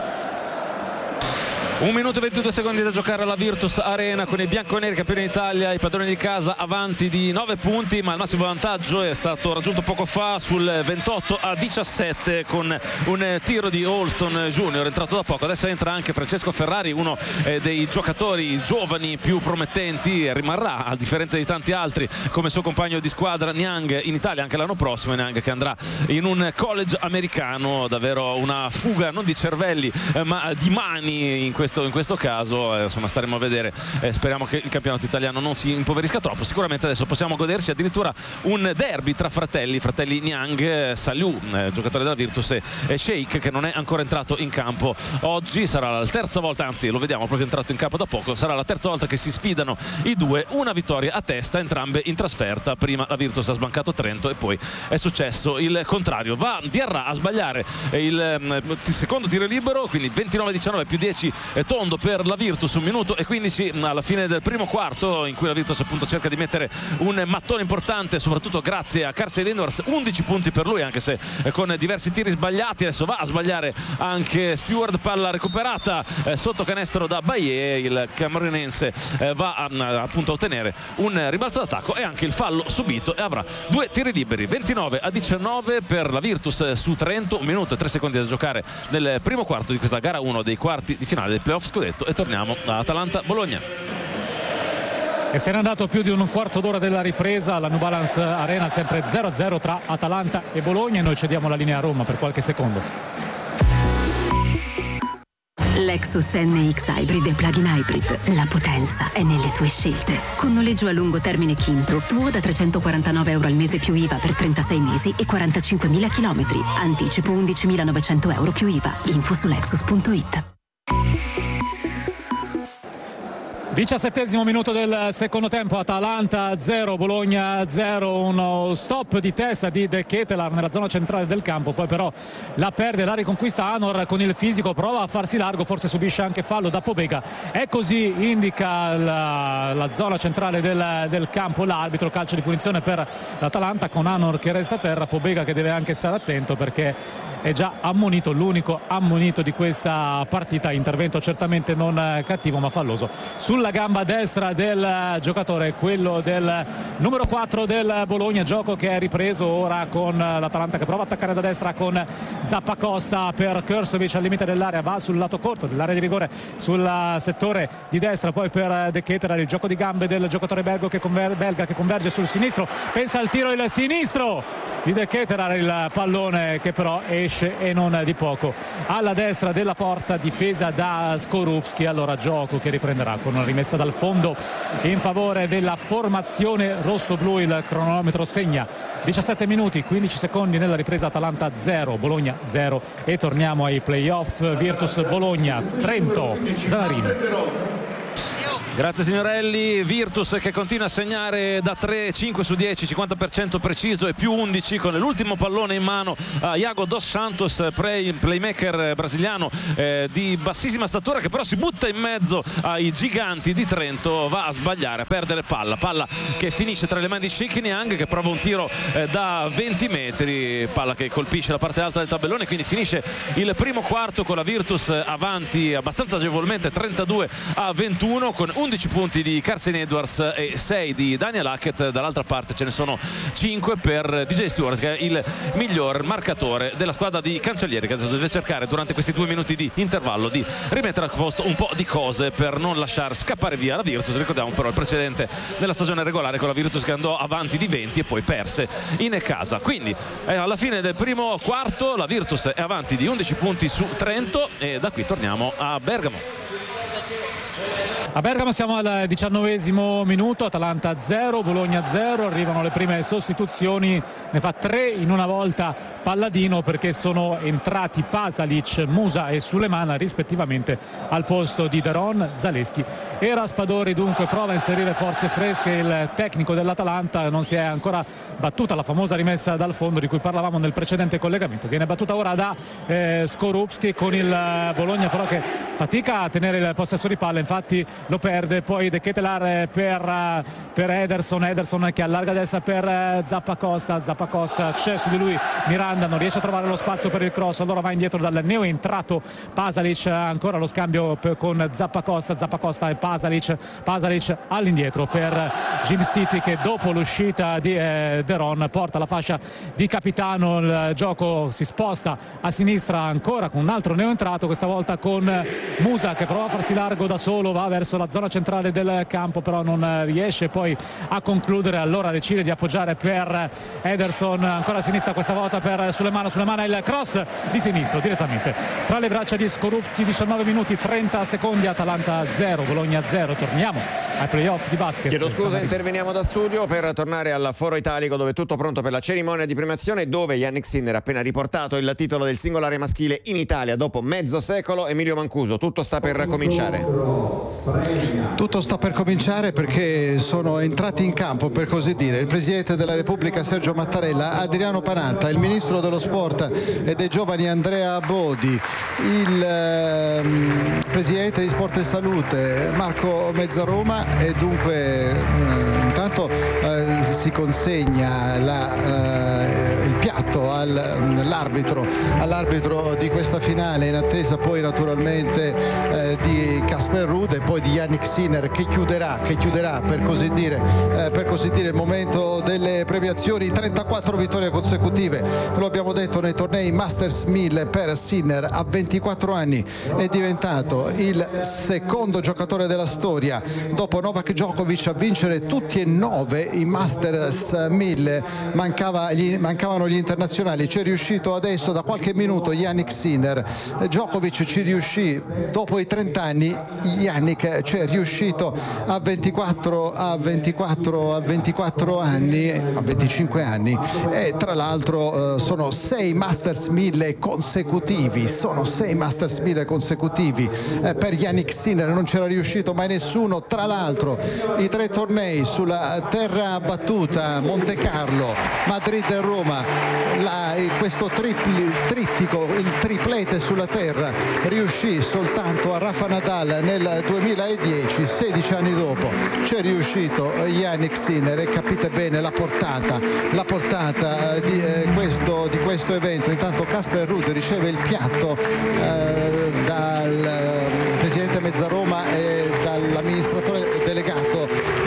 [SPEAKER 6] Un minuto e ventidue secondi da giocare alla Virtus Arena, con i bianconeri campioni d'Italia, i padroni di casa, avanti di nove punti, ma il massimo vantaggio è stato raggiunto poco fa sul ventotto a diciassette con un tiro di Alston Junior entrato da poco. Adesso entra anche Francesco Ferrari, uno dei giocatori giovani più promettenti, rimarrà a differenza di tanti altri come suo compagno di squadra Niang in Italia anche l'anno prossimo. Niang che andrà in un college americano, davvero una fuga non di cervelli ma di mani in questo In questo caso, eh, insomma, staremo a vedere. Eh, speriamo che il campionato italiano non si impoverisca troppo. Sicuramente adesso possiamo goderci addirittura un derby tra fratelli, fratelli Niang, eh, Saliu, eh, giocatore della Virtus, e, e Sheikh, che non è ancora entrato in campo oggi. Sarà la terza volta, anzi lo vediamo proprio entrato in campo da poco, sarà la terza volta che si sfidano i due, una vittoria a testa, entrambe in trasferta. Prima la Virtus ha sbancato Trento e poi è successo il contrario. Va Diarra a sbagliare il, il secondo tiro libero, quindi ventinove a diciannove più dieci tondo per la Virtus, un minuto e quindici alla fine del primo quarto, in cui la Virtus appunto cerca di mettere un mattone importante, soprattutto grazie a Carson Edwards, undici punti per lui anche se con diversi tiri sbagliati. Adesso va a sbagliare anche Stewart, palla recuperata eh, sotto canestro da Bailly, il camerunense eh, va a, a, appunto a ottenere un ribalzo d'attacco e anche il fallo subito, e avrà due tiri liberi. Ventinove a diciannove per la Virtus su Trento, un minuto e tre secondi da giocare nel primo quarto di questa gara uno dei quarti di finale del playoff scudetto, e torniamo a Atalanta-Bologna.
[SPEAKER 1] E se n'è andato più di un quarto d'ora della ripresa alla New Balance Arena, sempre zero a zero tra Atalanta e Bologna, e noi cediamo la linea a Roma per qualche secondo.
[SPEAKER 7] Lexus N X Hybrid e Plug-in Hybrid. La potenza è nelle tue scelte. Con noleggio a lungo termine Quinto, tuo da trecentoquarantanove euro al mese più I V A per trentasei mesi e quarantacinquemila chilometri. Anticipo undicimilanovecento euro più I V A. Info su lexus punto it.
[SPEAKER 1] diciassettesimo minuto del secondo tempo, Atalanta zero, Bologna zero, uno stop di testa di De Ketelaere nella zona centrale del campo, poi però la perde, la riconquista Anor con il fisico, prova a farsi largo, forse subisce anche fallo da Pobega, è così, indica la, la zona centrale del, del campo l'arbitro, calcio di punizione per l'Atalanta con Anor che resta a terra, Pobega che deve anche stare attento perché è già ammonito, l'unico ammonito di questa partita, intervento certamente non cattivo ma falloso sulla gamba destra del giocatore, quello del numero quattro del Bologna, gioco che è ripreso ora con l'Atalanta che prova a attaccare da destra con Zappacosta per Krstovic al limite dell'area, va sul lato corto dell'area di rigore sul settore di destra, poi per De Ketelaere il gioco di gambe del giocatore belga che, conver- belga che converge sul sinistro, pensa al tiro, il sinistro di De Ketelaere, il pallone che però esce e non di poco alla destra della porta, difesa da Skorupski. Allora gioco che riprenderà con una rimessa dal fondo in favore della formazione rosso-blu, il cronometro segna diciassette minuti quindici secondi nella ripresa, Atalanta zero, Bologna zero e torniamo ai playoff. Virtus Bologna, Trento, Zanarini.
[SPEAKER 6] Grazie signorelli. Virtus che continua a segnare da tre, cinque su dieci, cinquanta per cento preciso e più undici con l'ultimo pallone in mano a Iago Dos Santos, play, playmaker brasiliano eh, di bassissima statura che però si butta in mezzo ai giganti di Trento, va a sbagliare, a perdere palla, palla che finisce tra le mani di Sheikh Niang che prova un tiro eh, da venti metri, palla che colpisce la parte alta del tabellone, quindi finisce il primo quarto con la Virtus avanti abbastanza agevolmente trentadue a ventuno con undici punti di Carson Edwards e sei di Daniel Hackett, dall'altra parte ce ne sono cinque per D J Stewart che è il miglior marcatore della squadra di Cancellieri, che adesso deve cercare durante questi due minuti di intervallo di rimettere a posto un po' di cose per non lasciare scappare via la Virtus. Ricordiamo però il precedente della stagione regolare con la Virtus che andò avanti di venti e poi perse in casa, quindi eh, alla fine del primo quarto la Virtus è avanti di undici punti su Trento e da qui torniamo a Bergamo.
[SPEAKER 1] A Bergamo siamo al diciannovesimo minuto, Atalanta zero, Bologna zero, arrivano le prime sostituzioni, ne fa tre in una volta Palladino perché sono entrati Pasalic, Musa e Sulemana rispettivamente al posto di Deron, Zaleschi e Raspadori. Dunque prova a inserire forze fresche il tecnico dell'Atalanta, non si è ancora battuta la famosa rimessa dal fondo di cui parlavamo nel precedente collegamento, viene battuta ora da eh, Skorupski con il Bologna però che fatica a tenere il possesso di palla, infatti lo perde, poi De Ketelaere per, per Ederson, Ederson che allarga destra per Zappacosta, Zappacosta c'è su di lui Miranda, non riesce a trovare lo spazio per il cross, allora va indietro dal neo entrato Pasalic, ancora lo scambio con Zappacosta, Zappacosta e Pasalic, Pasalic all'indietro per Jim City che dopo l'uscita di eh, Deron porta la fascia di capitano, il gioco si sposta a sinistra ancora con un altro neo entrato, questa volta con Musa che prova a farsi largo da solo, va verso la zona centrale del campo però non riesce poi a concludere, allora decide di appoggiare per Ederson, ancora a sinistra questa volta per Sulemana, Sulemana il cross di sinistro direttamente tra le braccia di Skorupski. Diciannove minuti trenta secondi, Atalanta zero, Bologna zero. Torniamo ai playoff di basket.
[SPEAKER 3] Chiedo scusa, interveniamo da studio per tornare al Foro Italico dove è tutto pronto per la cerimonia di premiazione, dove Yannick Sinner ha appena riportato il titolo del singolare maschile in Italia dopo mezzo secolo. Emilio Mancuso, tutto sta per cominciare.
[SPEAKER 2] Tutto sta per cominciare perché sono entrati in campo, per così dire, il Presidente della Repubblica Sergio Mattarella, Adriano Panatta, il Ministro dello Sport e dei Giovani Andrea Bodi, il ehm, Presidente di Sport e Salute Marco Mezzaroma e dunque eh, intanto eh, si consegna la, eh, il piatto all'arbitro, all'arbitro di questa finale in attesa poi naturalmente eh, di Casper Ruud e poi di Yannick Sinner che chiuderà, che chiuderà per così dire, eh, per così dire il momento delle premiazioni. trentaquattro vittorie consecutive, lo abbiamo detto, nei tornei Masters mille per Sinner, a ventiquattro anni è diventato il secondo giocatore della storia dopo Novak Djokovic a vincere tutti e nove i Masters Masters mille, mancava gli, mancavano gli internazionali, ci è riuscito adesso da qualche minuto Jannik Sinner. Djokovic ci riuscì dopo i trenta anni, Jannik ci è riuscito a ventiquattro a ventiquattro a ventiquattro anni, a venticinque anni, e tra l'altro eh, sono sei Masters mille consecutivi, sono sei Masters mille consecutivi eh, per Jannik Sinner, non c'era riuscito mai nessuno. Tra l'altro i tre tornei sulla terra battuta, Monte Carlo, Madrid e Roma, la, questo tripli, trittico, il triplete sulla terra riuscì soltanto a Rafa Nadal nel duemiladieci, sedici anni dopo c'è riuscito Jannik Sinner, e capite bene la portata, la portata di, eh, questo, di questo evento. Intanto Casper Ruud riceve il piatto eh, dal eh, presidente Mezzaroma e dall'amministratore delegato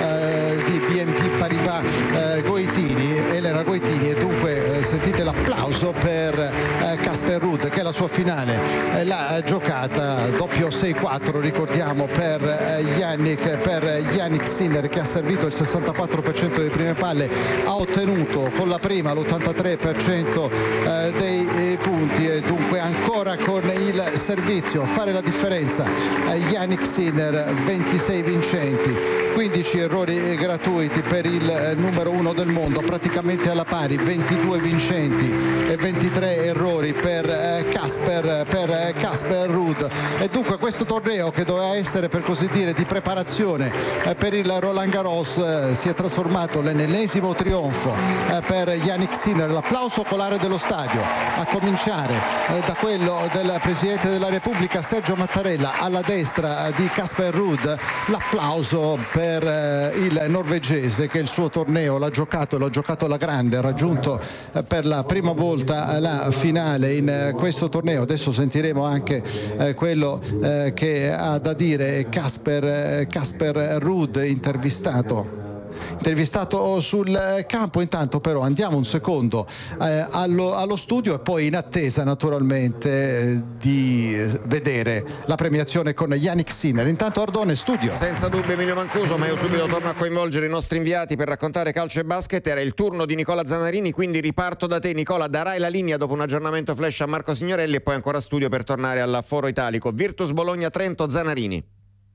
[SPEAKER 2] eh, di B N P Paribas eh, Goitini, Elena Goitini, e dunque eh, sentite l'applauso per Casper eh, Ruud, che è la sua finale eh, l'ha giocata doppio sei quattro, ricordiamo, per eh, Jannik per Jannik Sinner, che ha servito il sessantaquattro per cento delle prime palle, ha ottenuto con la prima l'ottantatré per cento eh, dei eh, punti, e dunque ancora con il servizio fare la differenza eh, Jannik Sinner, ventisei vincenti, quindici errori gratuiti per il numero uno del mondo, praticamente alla pari, ventidue vincenti e ventitré errori per Casper per Casper Ruud. E dunque questo torneo, che doveva essere per così dire di preparazione per il Roland Garros, si è trasformato nell'ennesimo trionfo per Jannik Sinner. L'applauso ocolare dello stadio, a cominciare da quello del Presidente della Repubblica Sergio Mattarella, alla destra di Casper Ruud l'applauso per il norvegese, che il suo torneo l'ha giocato e l'ha giocato alla grande, ha raggiunto per la prima volta la finale in questo torneo. Adesso sentiremo anche eh, quello eh, che ha da dire Casper Casper Ruud, intervistato intervistato sul campo. Intanto però andiamo un secondo eh, allo, allo studio, e poi in attesa naturalmente eh, di vedere la premiazione con Jannik Sinner. Intanto Ardone, studio.
[SPEAKER 3] Senza dubbio Emilio Mancuso, ma io subito torno a coinvolgere i nostri inviati per raccontare calcio e basket. Era il turno di Nicola Zanarini, quindi riparto da te. Nicola, darai la linea dopo un aggiornamento flash a Marco Signorelli, e poi ancora studio per tornare al Foro Italico. Virtus Bologna Trento, Zanarini.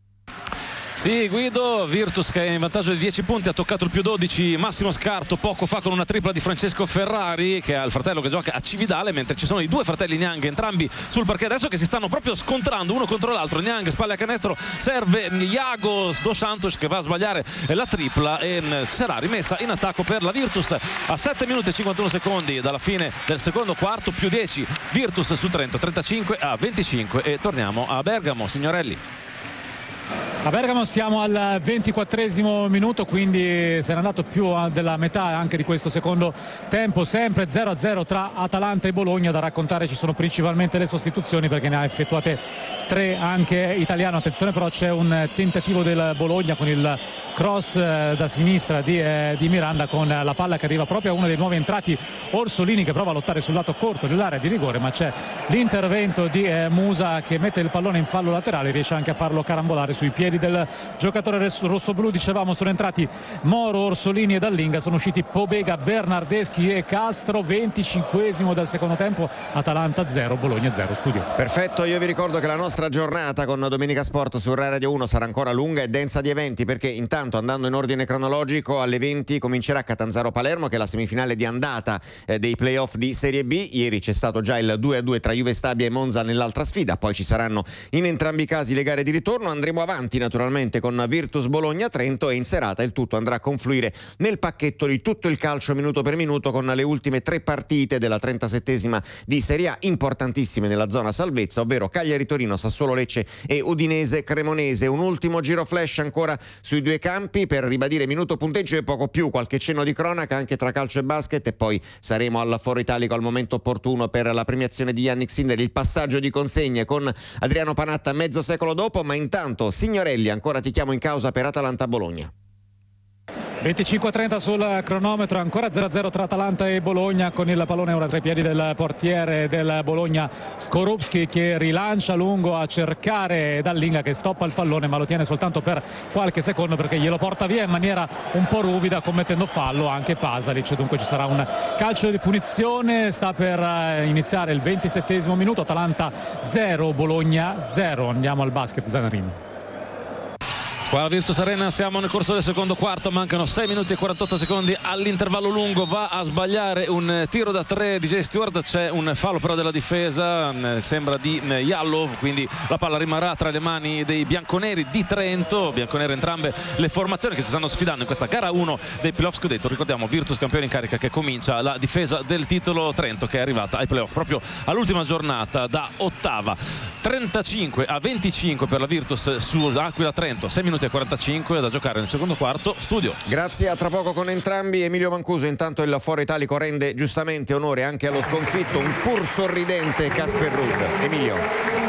[SPEAKER 6] Sì, Guido, Virtus che è in vantaggio di dieci punti, ha toccato il più dodici Massimo Scarto poco fa con una tripla di Francesco Ferrari, che ha il fratello che gioca a Cividale, mentre ci sono i due fratelli Niang, entrambi sul parquet adesso, che si stanno proprio scontrando uno contro l'altro. Niang, spalle a canestro, serve Iago Dos Santos, che va a sbagliare la tripla, e sarà rimessa in attacco per la Virtus a sette minuti e cinquantuno secondi dalla fine del secondo quarto. Più dieci Virtus su Trento, trentacinque a venticinque, e torniamo a Bergamo. Signorelli.
[SPEAKER 1] A Bergamo siamo al ventiquattresimo minuto, quindi se n'è andato più della metà anche di questo secondo tempo, sempre zero a zero tra Atalanta e Bologna. Da raccontare ci sono principalmente le sostituzioni, perché ne ha effettuate tre anche Italiano. Attenzione però, c'è un tentativo del Bologna con il cross da sinistra di, eh, di Miranda, con la palla che arriva proprio a uno dei nuovi entrati, Orsolini, che prova a lottare sul lato corto dell'area di rigore, ma c'è l'intervento di eh, Musa, che mette il pallone in fallo laterale, riesce anche a farlo carambolare sui piedi del giocatore rossoblù. Dicevamo, sono entrati Moro, Orsolini e Dallinga, sono usciti Pobega, Bernardeschi e Castro. venticinquesimo del secondo tempo, Atalanta zero, Bologna zero. Studio.
[SPEAKER 3] Perfetto, io vi ricordo che la nostra giornata con Domenica Sport su Rai Radio uno sarà ancora lunga e densa di eventi, perché intanto, andando in ordine cronologico, alle venti comincerà Catanzaro-Palermo, che è la semifinale di andata eh, dei playoff di Serie B. Ieri c'è stato già il due a due tra Juve Stabia e Monza nell'altra sfida, poi ci saranno in entrambi i casi le gare di ritorno. Andremo avanti naturalmente con Virtus Bologna Trento, e in serata il tutto andrà a confluire nel pacchetto di tutto il calcio minuto per minuto, con le ultime tre partite della trentasettesima di Serie A, importantissime nella zona salvezza, ovvero Cagliari-Torino, Sassuolo-Lecce e Udinese-Cremonese. Un ultimo giro flash ancora sui due campi per ribadire minuto, punteggio e poco più, qualche cenno di cronaca anche tra calcio e basket, e poi saremo al Foro Italico al momento opportuno per la premiazione di Jannik Sinner, il passaggio di consegne con Adriano Panatta mezzo secolo dopo. Ma intanto, Signorelli, ancora ti chiamo in causa per Atalanta-Bologna.
[SPEAKER 1] venticinque a trenta sul cronometro, ancora zero a zero tra Atalanta e Bologna, con il pallone ora tra i piedi del portiere del Bologna Skorupski, che rilancia lungo a cercare Dallinga, che stoppa il pallone ma lo tiene soltanto per qualche secondo perché glielo porta via in maniera un po' ruvida, commettendo fallo anche Pasalic. Dunque ci sarà un calcio di punizione. Sta per iniziare il ventisettesimo minuto, Atalanta zero Bologna zero. Andiamo al basket, Zanarin.
[SPEAKER 6] Qua a Virtus Arena siamo nel corso del secondo quarto, mancano sei minuti e quarantotto secondi all'intervallo lungo. Va a sbagliare un tiro da tre di Jay Stewart, c'è un fallo però della difesa, sembra di Jallow, quindi la palla rimarrà tra le mani dei bianconeri di Trento. Bianconeri entrambe le formazioni che si stanno sfidando in questa gara uno dei playoff scudetto. Ricordiamo Virtus campione in carica, che comincia la difesa del titolo, Trento che è arrivata ai playoff proprio all'ultima giornata da ottava. trentacinque a venticinque per la Virtus su Aquila Trento, sei minuti e quarantacinque da giocare nel secondo quarto. Studio.
[SPEAKER 3] Grazie, a tra poco con entrambi. Emilio Mancuso. Intanto il foro italico rende giustamente onore anche allo sconfitto, un pur sorridente Casper Ruud. Emilio.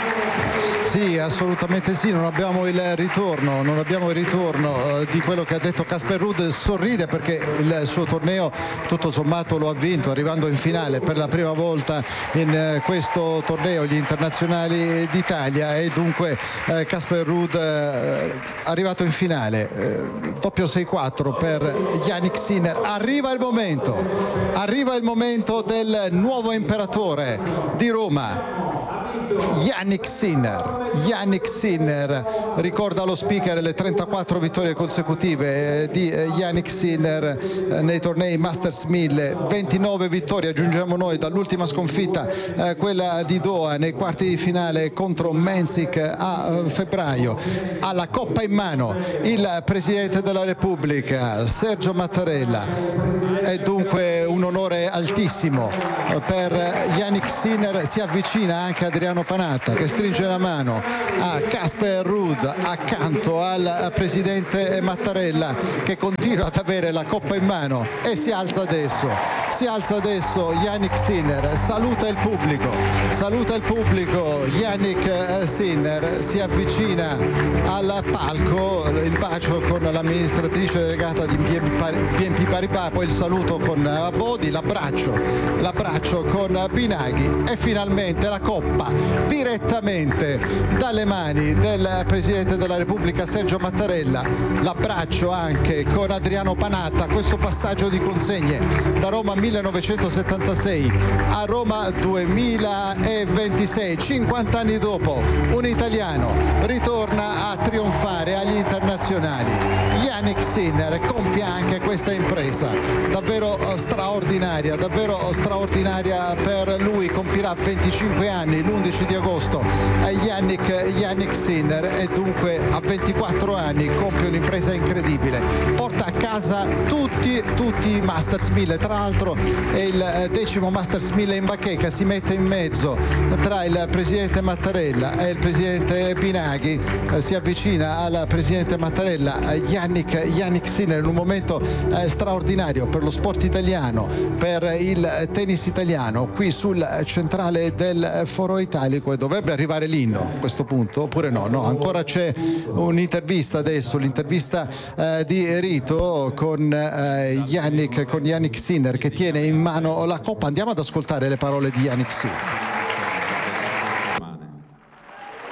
[SPEAKER 2] Sì, assolutamente sì, non abbiamo il ritorno, non abbiamo il ritorno eh, di quello che ha detto Casper Ruud. Sorride perché il suo torneo tutto sommato lo ha vinto, arrivando in finale per la prima volta in eh, questo torneo, gli internazionali d'Italia, e dunque eh, Casper Ruud eh, arrivato in finale, eh, doppio sei quattro per Jannik Sinner. Arriva il momento, arriva il momento del nuovo imperatore di Roma, Jannik Sinner. Jannik Sinner, ricorda lo speaker le trentaquattro vittorie consecutive di Jannik Sinner nei tornei Masters mille, ventinove vittorie aggiungiamo noi dall'ultima sconfitta, quella di Doha nei quarti di finale contro Mensik a febbraio. Alla coppa in mano il Presidente della Repubblica Sergio Mattarella. È dunque un onore altissimo per Jannik Sinner. Si avvicina anche Adriano Panatta, che stringe la mano a Casper Ruud accanto al Presidente Mattarella, che continua ad avere la coppa in mano, e si alza adesso si alza adesso Jannik Sinner, saluta il pubblico saluta il pubblico Jannik Sinner si avvicina al palco, il bacio con l'amministratrice delegata di B N P Paribas, poi il saluto con Bodi, l'abbraccio l'abbraccio con Binaghi, e finalmente la coppa direttamente dalle mani del Presidente della Repubblica Sergio Mattarella, l'abbraccio anche con Adriano Panatta. Questo passaggio di consegne da Roma millenovecentosettantasei a Roma duemilaventisei, cinquanta anni dopo, un italiano ritorna a trionfare agli internazionali. Jannik Sinner compie anche questa impresa davvero straordinaria, davvero straordinaria per lui. Compirà venticinque anni l'undici di agosto Jannik, Jannik Sinner, e dunque a ventiquattro anni compie un'impresa incredibile, porta a casa tutti, tutti i Masters mille. Tra l'altro è il decimo Masters mille in bacheca, si mette in mezzo tra il Presidente Mattarella e il Presidente Binaghi, si avvicina al Presidente Mattarella Jannik, Jannik Sinner in un momento eh, straordinario per lo sport italiano, per il tennis italiano, qui sul centrale del Foro Italico. E dovrebbe arrivare l'inno a questo punto, oppure no? No, ancora c'è un'intervista adesso, l'intervista eh, di rito con eh, Jannik, con Jannik Sinner, che tiene in mano la coppa. Andiamo ad ascoltare le parole di Jannik Sinner.